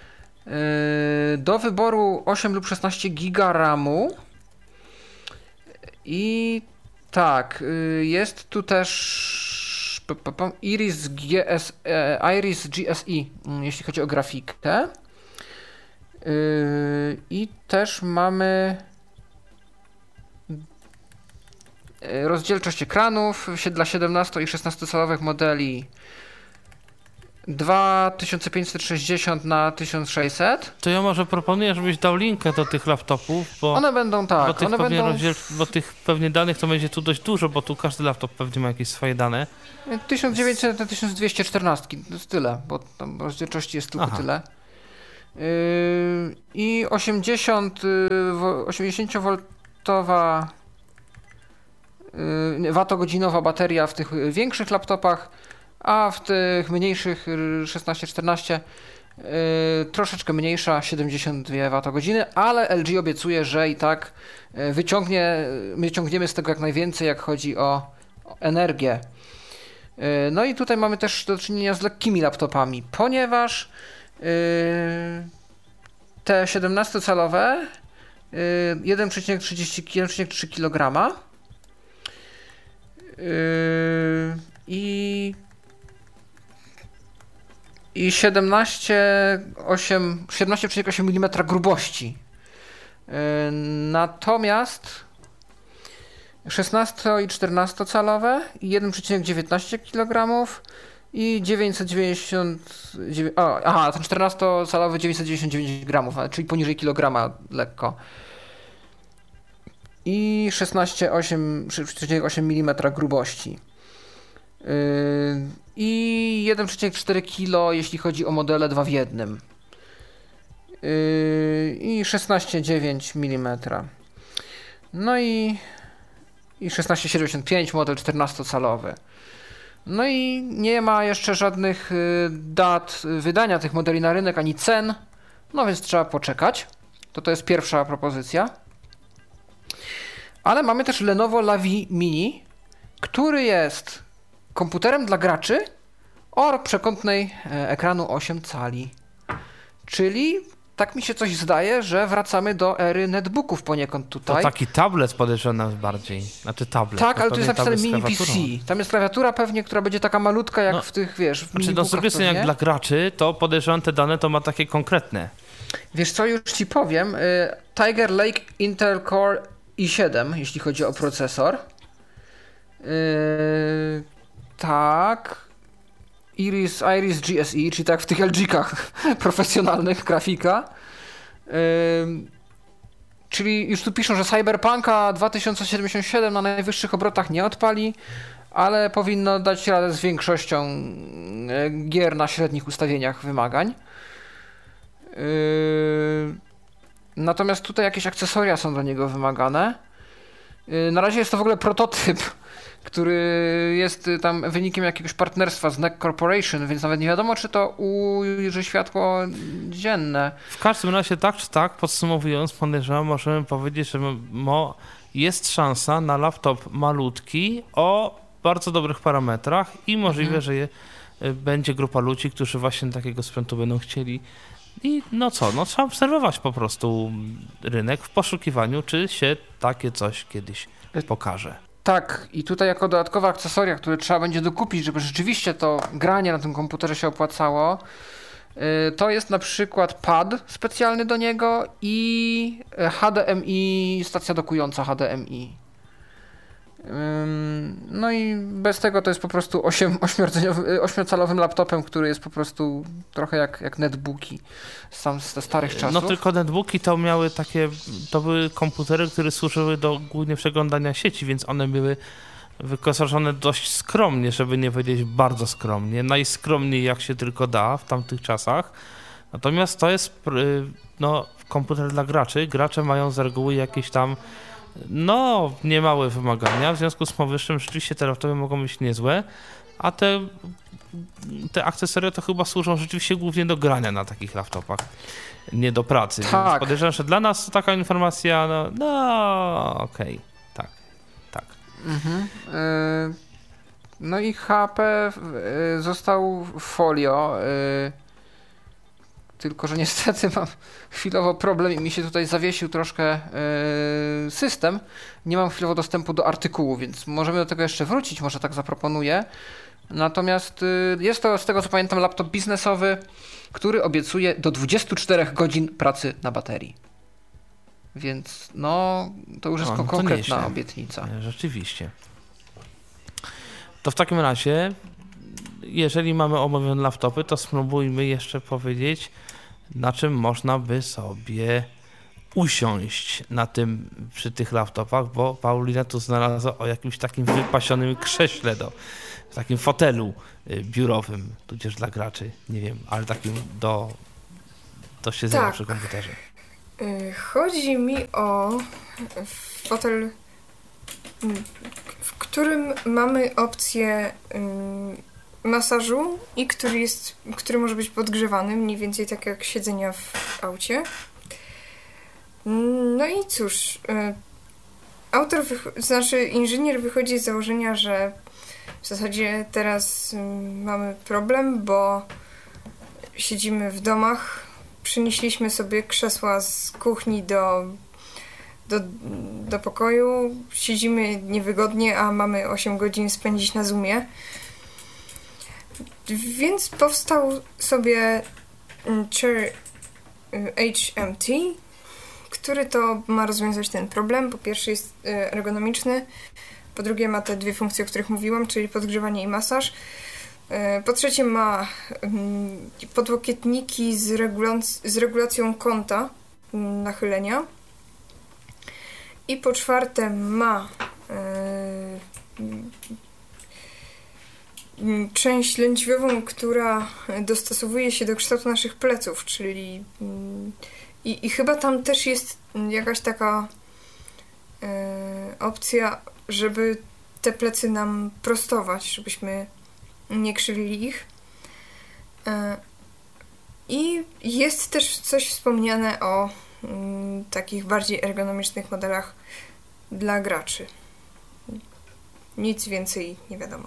do wyboru osiem lub szesnaście giga ramu i tak, jest tu też Iris, G S, Iris G S I, jeśli chodzi o grafikę. I też mamy rozdzielczość ekranów dla siedemnasto- i szesnastocalowych modeli dwa tysiące pięćset sześćdziesiąt na tysiąc sześćset. To ja może proponuję, żebyś dał linkę do tych laptopów, bo, One będą tak, bo, tych, one pewnie będą... rozdziel, bo tych pewnie danych to będzie tu dość dużo, bo tu każdy laptop pewnie ma jakieś swoje dane. tysiąc dziewięćset na tysiąc dwieście czternaście, to jest tyle, bo tam rozdzielczości jest tylko Aha. tyle. Yy, I osiemdziesiąt, yy, osiemdziesięciowoltowa yy, watogodzinowa bateria w tych większych laptopach, a w tych mniejszych szesnaście czternaście yy, troszeczkę mniejsza, siedemdziesiąt dwie watogodziny, ale L G obiecuje, że i tak wyciągnie, wyciągniemy z tego jak najwięcej, jak chodzi o energię. No i tutaj mamy też do czynienia z lekkimi laptopami, ponieważ yy, te siedemnastocalowe yy, jeden przecinek trzy kilograma yy, i i siedemnaście przecinek osiem milimetra grubości. Yy, natomiast szesnasto i czternastocalowe i jeden przecinek dziewiętnaście kilogramów i dziewięćset dziewięćdziesiąt dziewięć, o, aha, ten czternastocalowy dziewięćset dziewięćdziesiąt dziewięć gramów, czyli poniżej kilograma lekko. I szesnaście przecinek osiem milimetra grubości. Yy, I jeden przecinek cztery kilo, jeśli chodzi o modele dwa w jednym. Yy, I szesnaście przecinek dziewięć milimetra. No i i szesnaście przecinek siedemdziesiąt pięć model czternastocalowy. No i nie ma jeszcze żadnych y, dat wydania tych modeli na rynek, ani cen, no więc trzeba poczekać. To to jest pierwsza propozycja. Ale mamy też Lenovo Lavi Mini, który jest komputerem dla graczy o przekątnej e, ekranu osiem cali. Czyli tak mi się coś zdaje, że wracamy do ery netbooków poniekąd tutaj. To taki tablet podejrzewam bardziej. Znaczy tablet. Tak, to ale tu jest napisane tablet z mini P C. klawiaturą. Tam jest klawiatura pewnie, która będzie taka malutka jak No, w tych, wiesz, w Znaczy, no z drugiej strony jak dla graczy, to podejrzewam te dane to ma takie konkretne. Wiesz co, już ci powiem. Y, Tiger Lake Intel Core i siedem, jeśli chodzi o procesor. Yy, tak. Iris, Iris G S E, czyli tak w tych L G-kach profesjonalnych, grafika. Yy, czyli już tu piszą, że Cyberpunka dwa tysiące siedemdziesiąt siedem na najwyższych obrotach nie odpali, ale powinno dać radę z większością gier na średnich ustawieniach wymagań. Yy, natomiast tutaj jakieś akcesoria są do niego wymagane. Yy, na razie jest to w ogóle prototyp, który jest tam wynikiem jakiegoś partnerstwa z N E C Corporation, więc nawet nie wiadomo, czy to ujrzy światło dzienne. W każdym razie tak czy tak, podsumowując, podejrzewam, możemy powiedzieć, że mo jest szansa na laptop malutki o bardzo dobrych parametrach i możliwe, mhm. że je, będzie grupa ludzi, którzy właśnie takiego sprzętu będą chcieli. I no co, no trzeba obserwować po prostu rynek w poszukiwaniu, czy się takie coś kiedyś pokaże. Tak, i tutaj jako dodatkowe akcesoria, które trzeba będzie dokupić, żeby rzeczywiście to granie na tym komputerze się opłacało, yy, to jest na przykład pad specjalny do niego i H D M I, stacja dokująca H D M I. No i bez tego to jest po prostu ośmiocalowym laptopem, który jest po prostu trochę jak, jak netbooki sam ze starych czasów. No tylko netbooki to miały takie, to były komputery, które służyły do głównie przeglądania sieci, więc one były wyposażone dość skromnie, żeby nie powiedzieć bardzo skromnie, najskromniej jak się tylko da w tamtych czasach. Natomiast to jest no, komputer dla graczy. Gracze mają z reguły jakieś tam no, niemałe wymagania, w związku z powyższym rzeczywiście te laptopy mogą być niezłe, a te, te akcesoria to chyba służą rzeczywiście głównie do grania na takich laptopach, nie do pracy. Tak. Więc podejrzewam, że dla nas to taka informacja, no, no okej, okay. tak, tak. Mhm. Yy, no i H P yy, został Folio, yy, tylko że niestety mam chwilowo problem i mi się tutaj zawiesił troszkę yy, system. Nie mam chwilowo dostępu do artykułu, więc możemy do tego jeszcze wrócić, może tak zaproponuję. Natomiast yy, jest to, z tego co pamiętam, laptop biznesowy, który obiecuje do dwudziestu czterech godzin pracy na baterii. Więc no, to już jest o, no konkretna to obietnica. Rzeczywiście. To w takim razie jeżeli mamy omawiane laptopy, to spróbujmy jeszcze powiedzieć, na czym można by sobie usiąść na tym, przy tych laptopach, bo Paulina tu znalazła o jakimś takim wypasionym krześle, do, w takim fotelu biurowym, tudzież dla graczy, nie wiem, ale takim do, do siedzenia Tak. przy komputerze. Chodzi mi o fotel, w którym mamy opcję masażu i który jest, który może być podgrzewany, mniej więcej tak jak siedzenia w aucie. No i cóż, autor, wycho- znaczy inżynier wychodzi z założenia, że w zasadzie teraz mamy problem, bo siedzimy w domach, przynieśliśmy sobie krzesła z kuchni do, do, do pokoju, siedzimy niewygodnie, a mamy osiem godzin spędzić na Zoomie. Więc powstał sobie Chair H M T, który to ma rozwiązać ten problem. Po pierwsze jest ergonomiczny, po drugie ma te dwie funkcje, o których mówiłam, czyli podgrzewanie i masaż. Po trzecie ma podłokietniki z, regulac- z regulacją kąta nachylenia. I po czwarte ma yy, część lędźwiową, która dostosowuje się do kształtu naszych pleców, czyli yy, i, i chyba tam też jest jakaś taka yy, opcja, żeby te plecy nam prostować, żebyśmy nie krzywili ich. Yy, I jest też coś wspomniane o yy, takich bardziej ergonomicznych modelach dla graczy. Nic więcej nie wiadomo.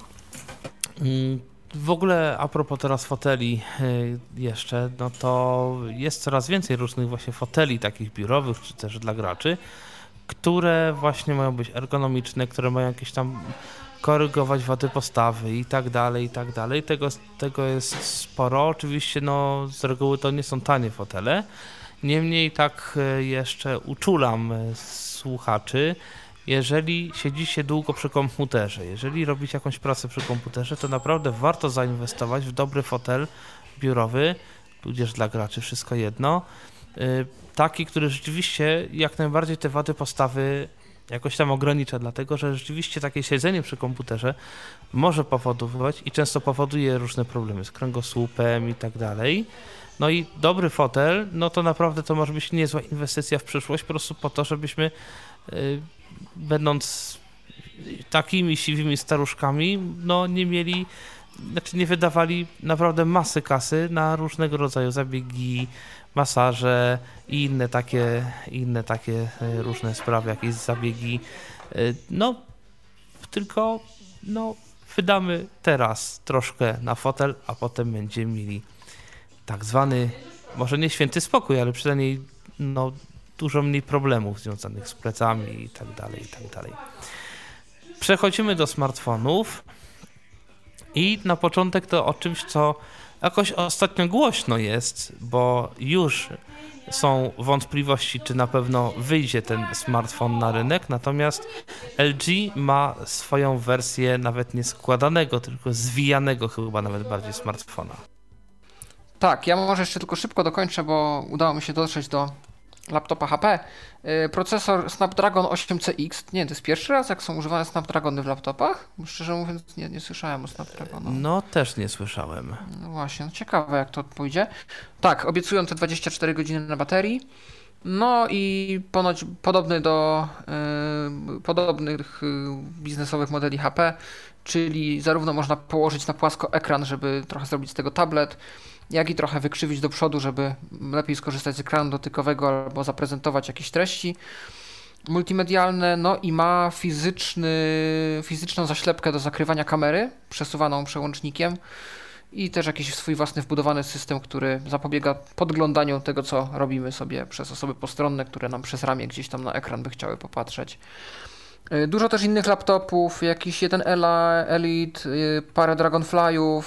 W ogóle a propos teraz foteli jeszcze, no to jest coraz więcej różnych właśnie foteli takich biurowych, czy też dla graczy, które właśnie mają być ergonomiczne, które mają jakieś tam korygować wady postawy i tak dalej, i tak dalej. Tego, tego jest sporo. Oczywiście no z reguły to nie są tanie fotele. Niemniej tak jeszcze uczulam słuchaczy, jeżeli siedzicie długo przy komputerze, jeżeli robicie jakąś pracę przy komputerze, to naprawdę warto zainwestować w dobry fotel biurowy, tudzież dla graczy, wszystko jedno. Taki, który rzeczywiście jak najbardziej te wady postawy jakoś tam ogranicza, dlatego że rzeczywiście takie siedzenie przy komputerze może powodować i często powoduje różne problemy z kręgosłupem i tak dalej. No i dobry fotel, no to naprawdę to może być niezła inwestycja w przyszłość, po prostu po to, żebyśmy yy, będąc takimi siwymi staruszkami, no nie mieli, znaczy nie wydawali naprawdę masy kasy na różnego rodzaju zabiegi, masaże i inne takie, inne takie różne sprawy, jakieś zabiegi. No, tylko no, wydamy teraz troszkę na fotel, a potem będziemy mieli tak zwany, może nie święty spokój, ale przynajmniej no, dużo mniej problemów związanych z plecami i tak dalej, i tak dalej. Przechodzimy do smartfonów i na początek to o czymś, co jakoś ostatnio głośno jest, bo już są wątpliwości, czy na pewno wyjdzie ten smartfon na rynek, natomiast L G ma swoją wersję nawet nie składanego, tylko zwijanego chyba nawet bardziej smartfona. Tak, ja może jeszcze tylko szybko dokończę, bo udało mi się dotrzeć do laptopa H P. Yy, procesor Snapdragon osiem C X. Nie, to jest pierwszy raz, jak są używane Snapdragony w laptopach? Szczerze mówiąc, nie, nie słyszałem o Snapdragonie. No, też nie słyszałem. No właśnie, no ciekawe jak to pójdzie. Tak, obiecują te dwadzieścia cztery godziny na baterii. No i ponoć podobny do yy, podobnych yy, biznesowych modeli H P, czyli zarówno można położyć na płasko ekran, żeby trochę zrobić z tego tablet, jak i trochę wykrzywić do przodu, żeby lepiej skorzystać z ekranu dotykowego albo zaprezentować jakieś treści multimedialne. No i ma fizyczny, fizyczną zaślepkę do zakrywania kamery, przesuwaną przełącznikiem i też jakiś swój własny wbudowany system, który zapobiega podglądaniu tego, co robimy sobie przez osoby postronne, które nam przez ramię gdzieś tam na ekran by chciały popatrzeć. Dużo też innych laptopów, jakiś jeden Ela, Elite, parę Dragonfly'ów,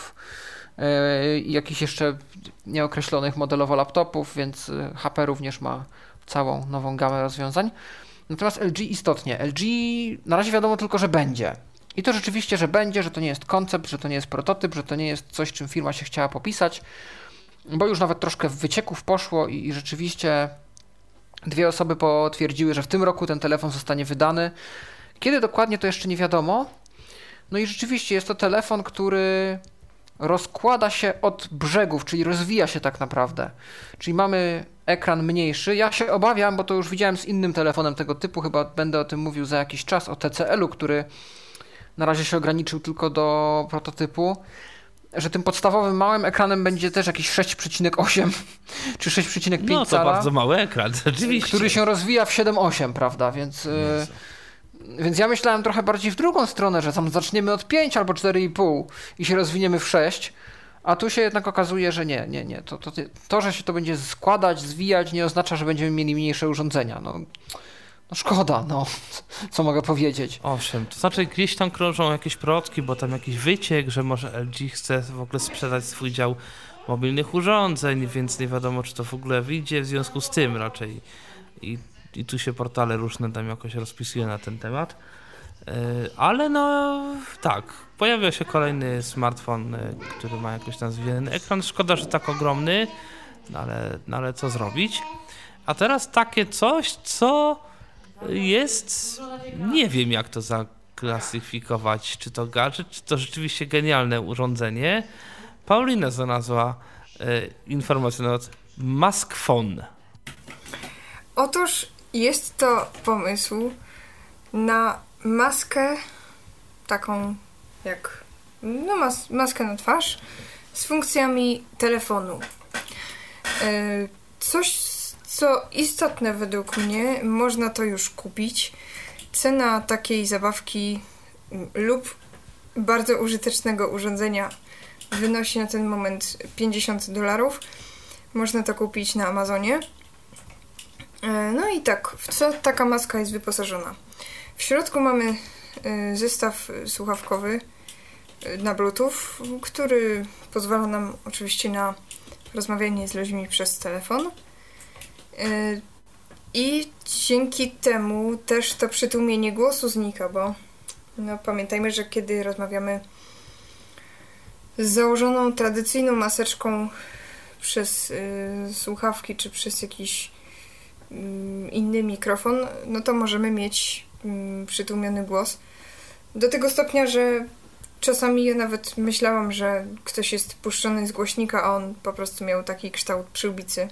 i jakichś jeszcze nieokreślonych modelowo laptopów, więc H P również ma całą nową gamę rozwiązań. Natomiast L G istotnie. L G na razie wiadomo tylko, że będzie. I to rzeczywiście, że będzie, że to nie jest koncept, że to nie jest prototyp, że to nie jest coś, czym firma się chciała popisać, bo już nawet troszkę wycieków poszło i, i rzeczywiście dwie osoby potwierdziły, że w tym roku ten telefon zostanie wydany. Kiedy dokładnie, to jeszcze nie wiadomo. No i rzeczywiście jest to telefon, który rozkłada się od brzegów, czyli rozwija się tak naprawdę. Czyli mamy ekran mniejszy. Ja się obawiam, bo to już widziałem z innym telefonem tego typu, chyba będę o tym mówił za jakiś czas, o T C L-u, który na razie się ograniczył tylko do prototypu, że tym podstawowym małym ekranem będzie też jakiś sześć przecinek osiem czy sześć przecinek pięć No to cala, bardzo mały ekran, rzeczywiście. który się rozwija w siedem osiem, prawda, więc... Yy, Więc ja myślałem trochę bardziej w drugą stronę, że tam zaczniemy od pięć albo cztery i pół i się rozwiniemy w sześć, a tu się jednak okazuje, że nie, nie, nie. To, to, to, że się to będzie składać, zwijać, nie oznacza, że będziemy mieli mniejsze urządzenia. No, no szkoda, no. Co mogę powiedzieć? Owszem, to znaczy gdzieś tam krążą jakieś plotki, bo tam jakiś wyciek, że może L G chce w ogóle sprzedać swój dział mobilnych urządzeń, więc nie wiadomo, czy to w ogóle wyjdzie w związku z tym raczej. I I tu się portale różne tam jakoś rozpisują na ten temat. Ale no tak, pojawia się kolejny smartfon, który ma jakoś tam zwijany ekran. Szkoda, że tak ogromny, no ale, no ale co zrobić? A teraz takie coś, co jest, nie wiem jak to zaklasyfikować, czy to gadżet, czy to rzeczywiście genialne urządzenie. Paulina znalazła e, informację na temat Mask Phone. Otóż jest to pomysł na maskę taką jak no mas- maskę na twarz z funkcjami telefonu. Yy, coś, co istotne według mnie, można to już kupić. Cena takiej zabawki lub bardzo użytecznego urządzenia wynosi na ten moment pięćdziesiąt dolarów. Można to kupić na Amazonie. No i tak, w co taka maska jest wyposażona? W środku mamy zestaw słuchawkowy na Bluetooth, który pozwala nam oczywiście na rozmawianie z ludźmi przez telefon. I dzięki temu też to przytłumienie głosu znika, bo no, pamiętajmy, że kiedy rozmawiamy z założoną tradycyjną maseczką przez y, słuchawki czy przez jakiś y, inny mikrofon, no to możemy mieć y, przytłumiony głos. Do tego stopnia, że czasami ja nawet myślałam, że ktoś jest puszczony z głośnika, a on po prostu miał taki kształt przyłbicy.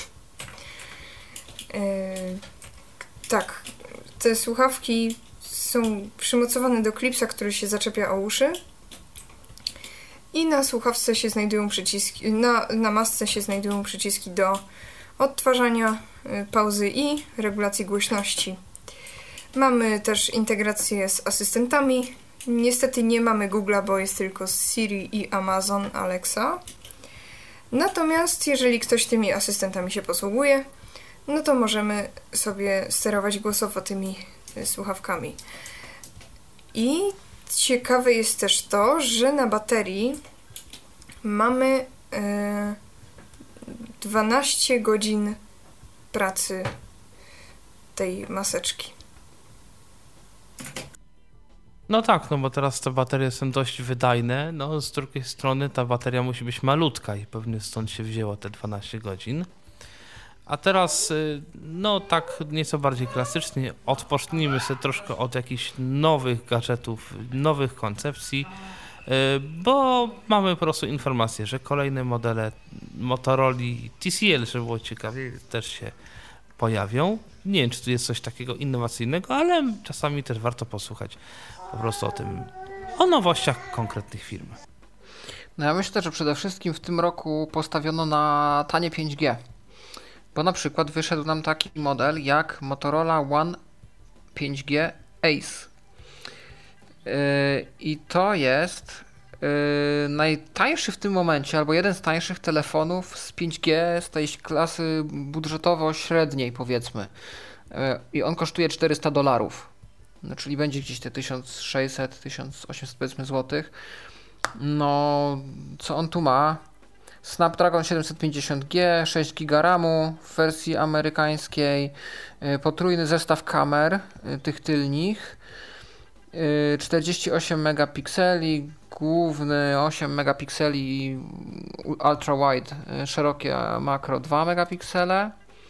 Yy, tak, te słuchawki są przymocowane do klipsa, który się zaczepia o uszy i na słuchawce się znajdują przyciski, na, na masce się znajdują przyciski do odtwarzania, yy, pauzy i regulacji głośności. Mamy też integrację z asystentami. Niestety nie mamy Google'a, bo jest tylko Siri i Amazon Alexa. Natomiast jeżeli ktoś tymi asystentami się posługuje, no to możemy sobie sterować głosowo tymi słuchawkami. I ciekawe jest też to, że na baterii mamy e, dwanaście godzin pracy tej maseczki. No tak, no bo teraz te baterie są dość wydajne, no z drugiej strony ta bateria musi być malutka i pewnie stąd się wzięło te dwanaście godzin. A teraz, no tak nieco bardziej klasycznie, odpocznijmy sobie troszkę od jakichś nowych gadżetów, nowych koncepcji, bo mamy po prostu informację, że kolejne modele Motorola T C L, żeby było ciekawie, też się pojawią. Nie wiem, czy tu jest coś takiego innowacyjnego, ale czasami też warto posłuchać po prostu o tym, o nowościach konkretnych firm. No ja myślę, że przede wszystkim w tym roku postawiono na tanie pięć G. Bo na przykład wyszedł nam taki model jak Motorola One pięć G Ace. Yy, I to jest yy, najtańszy w tym momencie, albo jeden z tańszych telefonów z pięć G z tej klasy budżetowo-średniej, powiedzmy. Yy, I on kosztuje czterysta dolarów. No, czyli będzie gdzieś te tysiąc sześćset do tysiąc osiemset powiedzmy złotych. No, co on tu ma? Snapdragon siedemset pięćdziesiąt G, sześć giga ramu w wersji amerykańskiej, potrójny zestaw kamer tych tylnych Yy, czterdzieści osiem megapikseli, główny osiem megapikseli i ultra wide, yy, szerokie makro dwa megapiksele.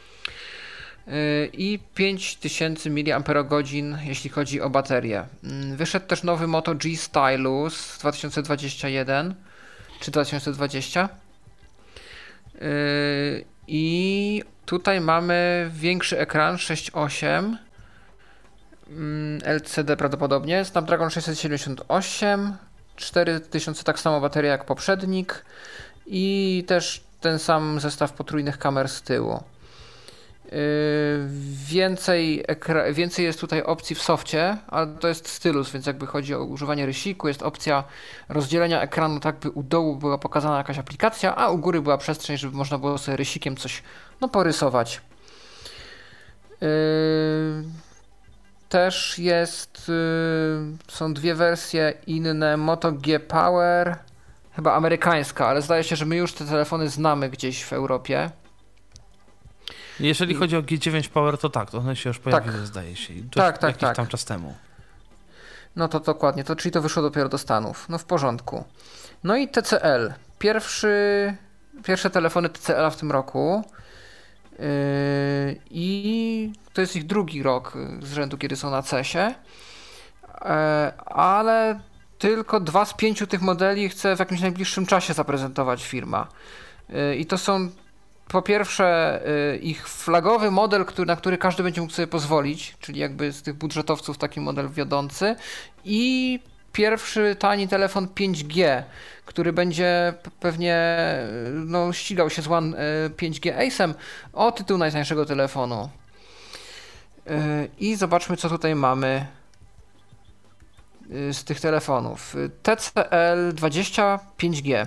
I pięć tysięcy miliamperogodzin, jeśli chodzi o baterię. Wyszedł też nowy Moto G Stylus dwa tysiące dwudziesty pierwszy czy dwa tysiące dwudziesty. I tutaj mamy większy ekran sześć osiem, L C D prawdopodobnie, Snapdragon sześćset siedemdziesiąt osiem, cztery tysiące tak samo bateria jak poprzednik i też ten sam zestaw potrójnych kamer z tyłu. Więcej, ekra- więcej jest tutaj opcji w softie, ale to jest stylus, więc jakby chodzi o używanie rysiku, jest opcja rozdzielenia ekranu tak, by u dołu była pokazana jakaś aplikacja, a u góry była przestrzeń, żeby można było sobie rysikiem coś no, porysować. Yy, też jest, yy, są dwie wersje inne, Moto G Power, chyba amerykańska, ale zdaje się, że my już te telefony znamy gdzieś w Europie. Jeżeli I... chodzi o G dziewięć Power, to tak, to one się już pojawiły, tak. Zdaje się. I tak, tak, jakiś tak. tam czas temu. No to dokładnie, to, czyli to wyszło dopiero do Stanów. No w porządku. No i T C L. Pierwszy, pierwsze telefony T C L w tym roku. Yy, I to jest ich drugi rok z rzędu, kiedy są na cesie. Yy, ale tylko dwa z pięciu tych modeli chce w jakimś najbliższym czasie zaprezentować firma. Yy, I to są po pierwsze y, ich flagowy model, który, na który każdy będzie mógł sobie pozwolić, czyli jakby z tych budżetowców taki model wiodący, i pierwszy tani telefon pięć G, który będzie p- pewnie no, ścigał się z One y, pięć G Ace'em o tytuł najtańszego telefonu. Y, I zobaczmy, co tutaj mamy y, z tych telefonów. T C L dwadzieścia pięć G.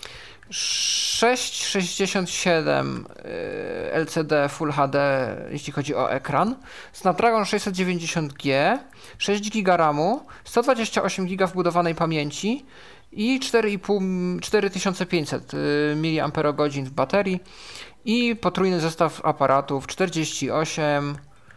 sześć sześćdziesiąt siedem L C D Full H D, jeśli chodzi o ekran, Snapdragon sześćset dziewięćdziesiąt G, sześć giga ramu, sto dwadzieścia osiem giga wbudowanej pamięci i cztery tysiące pięćset miliamperogodzin w baterii i potrójny zestaw aparatów czterdzieści osiem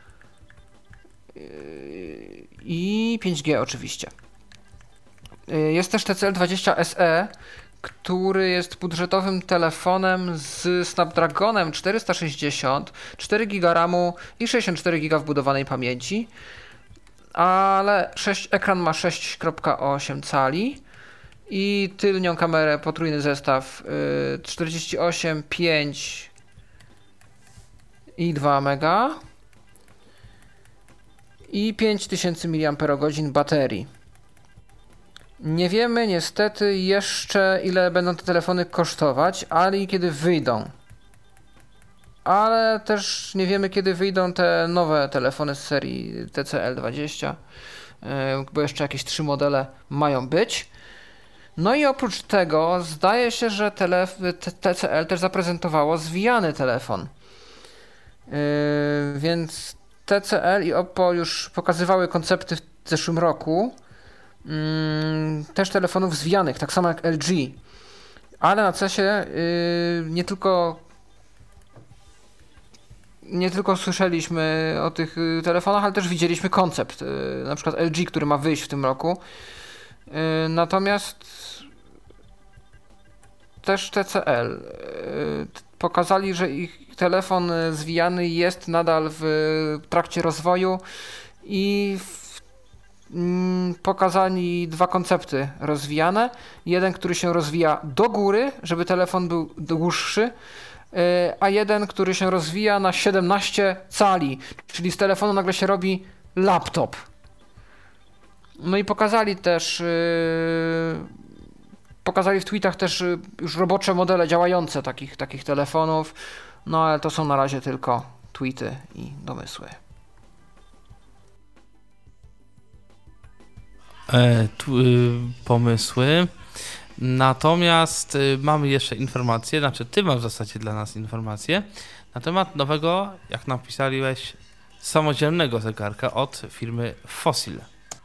i pięć G oczywiście. Jest też T C L dwadzieścia S E, który jest budżetowym telefonem z Snapdragonem czterysta sześćdziesiąt, cztery giga ramu i sześćdziesiąt cztery giga wbudowanej pamięci, ale sześć, ekran ma sześć przecinek osiem cali i tylnią kamerę potrójny zestaw yy, czterdzieści osiem, pięć i dwa mega i pięć tysięcy miliamperogodzin baterii. Nie wiemy niestety jeszcze, ile będą te telefony kosztować, ale i kiedy wyjdą. Ale też nie wiemy, kiedy wyjdą te nowe telefony z serii T C L dwadzieścia, bo jeszcze jakieś trzy modele mają być. No i oprócz tego zdaje się, że telef- T C L też zaprezentowało zwijany telefon. Yy, więc T C L i Oppo już pokazywały koncepty w zeszłym roku. Mm, też telefonów zwijanych, tak samo jak L G, ale na cesie yy, nie tylko nie tylko słyszeliśmy o tych y, telefonach, ale też widzieliśmy koncept, y, na przykład L G, który ma wyjść w tym roku, y, natomiast też T C L y, pokazali, że ich telefon zwijany jest nadal w trakcie rozwoju i w pokazali dwa koncepty rozwijane. Jeden, który się rozwija do góry, żeby telefon był dłuższy, a jeden, który się rozwija na siedemnaście cali, czyli z telefonu nagle się robi laptop. No i pokazali też yy, pokazali w tweetach też już robocze modele działające takich, takich telefonów, no ale to są na razie tylko tweety i domysły. E, tu, y, pomysły. Natomiast y, mamy jeszcze informacje, znaczy ty masz w zasadzie dla nas informacje na temat nowego, jak napisałeś, samodzielnego zegarka od firmy Fossil.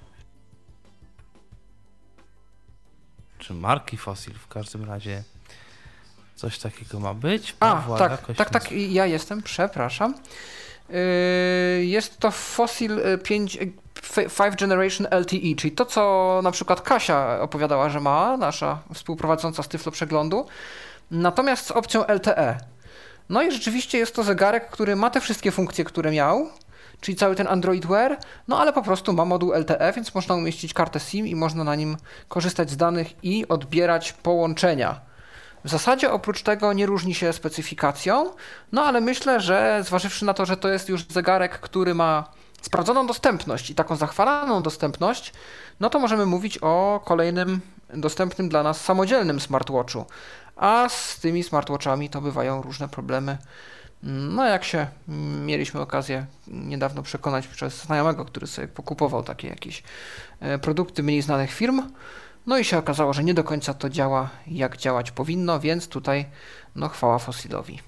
Czy marki Fossil, w każdym razie coś takiego ma być. A, Pawła tak, jakoś tak, nas... tak, ja jestem, przepraszam. Yy, jest to Fossil pięć, Five Generation L T E, czyli to, co na przykład Kasia opowiadała, że ma, nasza współprowadząca z Tyflo Przeglądu, natomiast z opcją L T E. No i rzeczywiście jest to zegarek, który ma te wszystkie funkcje, które miał, czyli cały ten Android Wear, no ale po prostu ma moduł L T E, więc można umieścić kartę SIM i można na nim korzystać z danych i odbierać połączenia. W zasadzie oprócz tego nie różni się specyfikacją, no ale myślę, że zważywszy na to, że to jest już zegarek, który ma sprawdzoną dostępność i taką zachwalaną dostępność, no to możemy mówić o kolejnym dostępnym dla nas samodzielnym smartwatchu. A z tymi smartwatchami to bywają różne problemy. No jak się mieliśmy okazję niedawno przekonać przez znajomego, który sobie pokupował takie jakieś produkty mniej znanych firm, no i się okazało, że nie do końca to działa jak działać powinno, więc tutaj no chwała Fossilowi.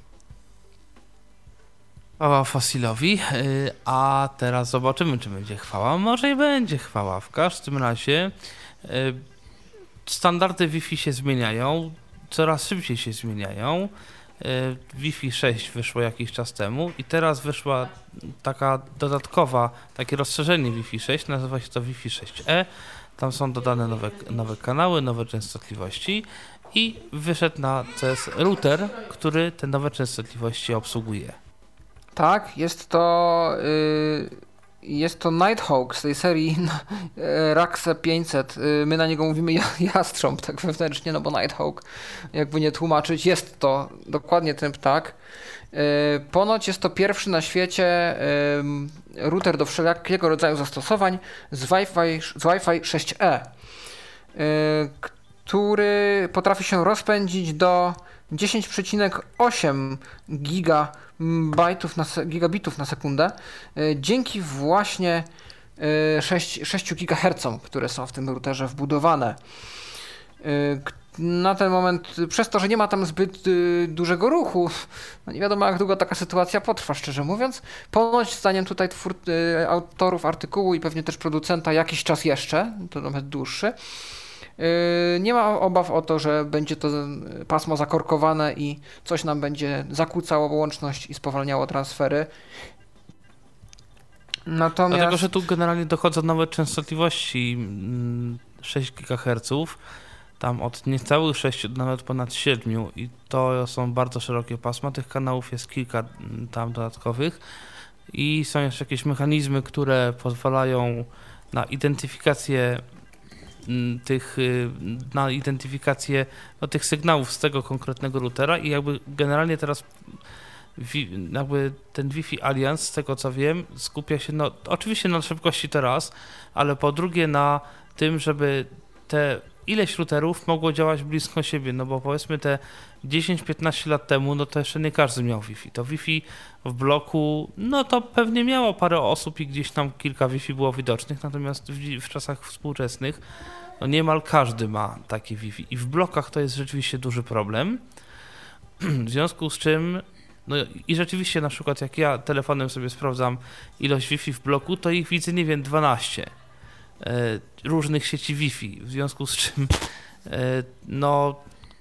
Chwała Fossilowi, yy, a teraz zobaczymy, czy będzie chwała. Może i będzie chwała. W każdym razie yy, standardy Wi-Fi się zmieniają, coraz szybciej się zmieniają. Yy, Wi-Fi sześć wyszło jakiś czas temu i teraz wyszła taka dodatkowa, takie rozszerzenie Wi-Fi sześć, nazywa się to Wi-Fi sześć E. Tam są dodane nowe, nowe kanały, nowe częstotliwości i wyszedł na C E S router, który te nowe częstotliwości obsługuje. Tak, jest to yy, jest to Nighthawk z tej serii yy, Raxe pięćset. Yy, my na niego mówimy jastrząb tak wewnętrznie, no bo Nighthawk, jakby nie tłumaczyć, jest to dokładnie ten ptak. Yy, ponoć jest to pierwszy na świecie yy, router do wszelkiego rodzaju zastosowań z Wi-Fi, z Wi-Fi sześć E, yy, który potrafi się rozpędzić do dziesięć przecinek osiem gigabitów na, gigabitów na sekundę yy, dzięki właśnie yy, sześć gigaherców, które są w tym routerze wbudowane. Yy, na ten moment, przez to, że nie ma tam zbyt y, dużego ruchu, no nie wiadomo jak długo taka sytuacja potrwa, szczerze mówiąc. Ponoć zdaniem tutaj twór, y, autorów artykułu i pewnie też producenta jakiś czas jeszcze, to nawet dłuższy. Y, nie ma obaw o to, że będzie to pasmo zakorkowane i coś nam będzie zakłócało łączność i spowalniało transfery. Natomiast... Dlatego, że tu generalnie dochodzą nowe częstotliwości sześć gigaherców. Tam od niecałych sześciu, nawet ponad siedmiu i to są bardzo szerokie pasma, tych kanałów jest kilka tam dodatkowych i są jeszcze jakieś mechanizmy, które pozwalają na identyfikację tych, na identyfikację no, tych sygnałów z tego konkretnego routera i jakby generalnie teraz wi, jakby ten Wi-Fi Alliance, z tego co wiem, skupia się no, oczywiście na szybkości teraz, ale po drugie na tym, żeby te ileś routerów mogło działać blisko siebie, no bo powiedzmy te dziesięć piętnaście lat temu, no to jeszcze nie każdy miał Wi-Fi. To Wi-Fi w bloku, no to pewnie miało parę osób i gdzieś tam kilka Wi-Fi było widocznych, natomiast w, w czasach współczesnych no niemal każdy ma takie Wi-Fi i w blokach to jest rzeczywiście duży problem. W związku z czym, no i rzeczywiście na przykład jak ja telefonem sobie sprawdzam ilość Wi-Fi w bloku, to ich widzę, nie wiem, dwanaście. Różnych sieci Wi-Fi, w związku z czym no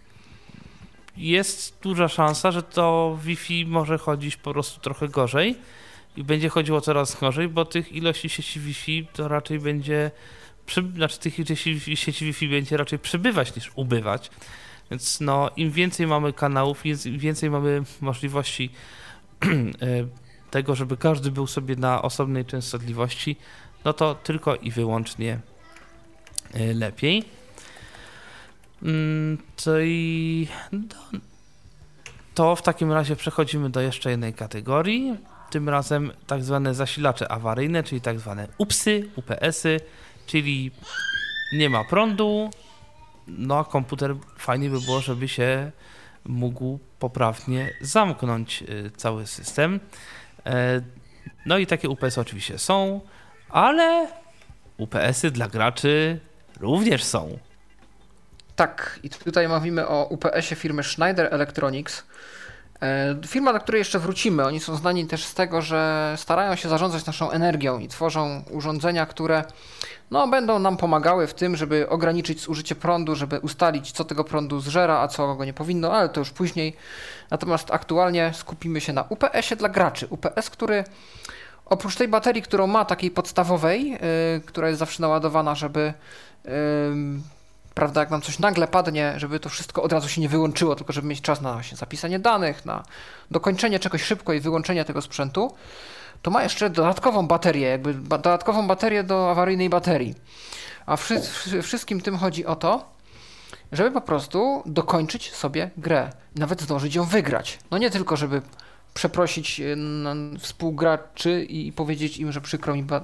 jest duża szansa, że to Wi-Fi może chodzić po prostu trochę gorzej i będzie chodziło coraz gorzej, bo tych ilości sieci Wi-Fi to raczej będzie przy, znaczy tych sieci, sieci Wi-Fi będzie raczej przybywać niż ubywać, więc no im więcej mamy kanałów, im więcej mamy możliwości tego, żeby każdy był sobie na osobnej częstotliwości, no to tylko i wyłącznie lepiej. To, i to w takim razie przechodzimy do jeszcze jednej kategorii, tym razem tak zwane zasilacze awaryjne, czyli tak zwane U P S-y, U P S-y, czyli nie ma prądu, no a komputer fajnie by było, żeby się mógł poprawnie zamknąć cały system. No i takie U P S-y oczywiście są, ale U P S-y dla graczy również są. Tak, i tutaj mówimy o U P S-ie firmy Schneider Electronics. Firma, do której jeszcze wrócimy. Oni są znani też z tego, że starają się zarządzać naszą energią i tworzą urządzenia, które no, będą nam pomagały w tym, żeby ograniczyć zużycie prądu, żeby ustalić, co tego prądu zżera, a co go nie powinno, ale to już później. Natomiast aktualnie skupimy się na U P S-ie dla graczy. U P S, który oprócz tej baterii, którą ma, takiej podstawowej, yy, która jest zawsze naładowana, żeby yy, prawda, jak nam coś nagle padnie, żeby to wszystko od razu się nie wyłączyło, tylko żeby mieć czas na właśnie zapisanie danych, na dokończenie czegoś szybko i wyłączenie tego sprzętu, to ma jeszcze dodatkową baterię, jakby ba- dodatkową baterię do awaryjnej baterii. A wszy- wszy- wszystkim tym chodzi o to, żeby po prostu dokończyć sobie grę, nawet zdążyć ją wygrać. No nie tylko, żeby przeprosić współgraczy i powiedzieć im, że przykro mi, ba-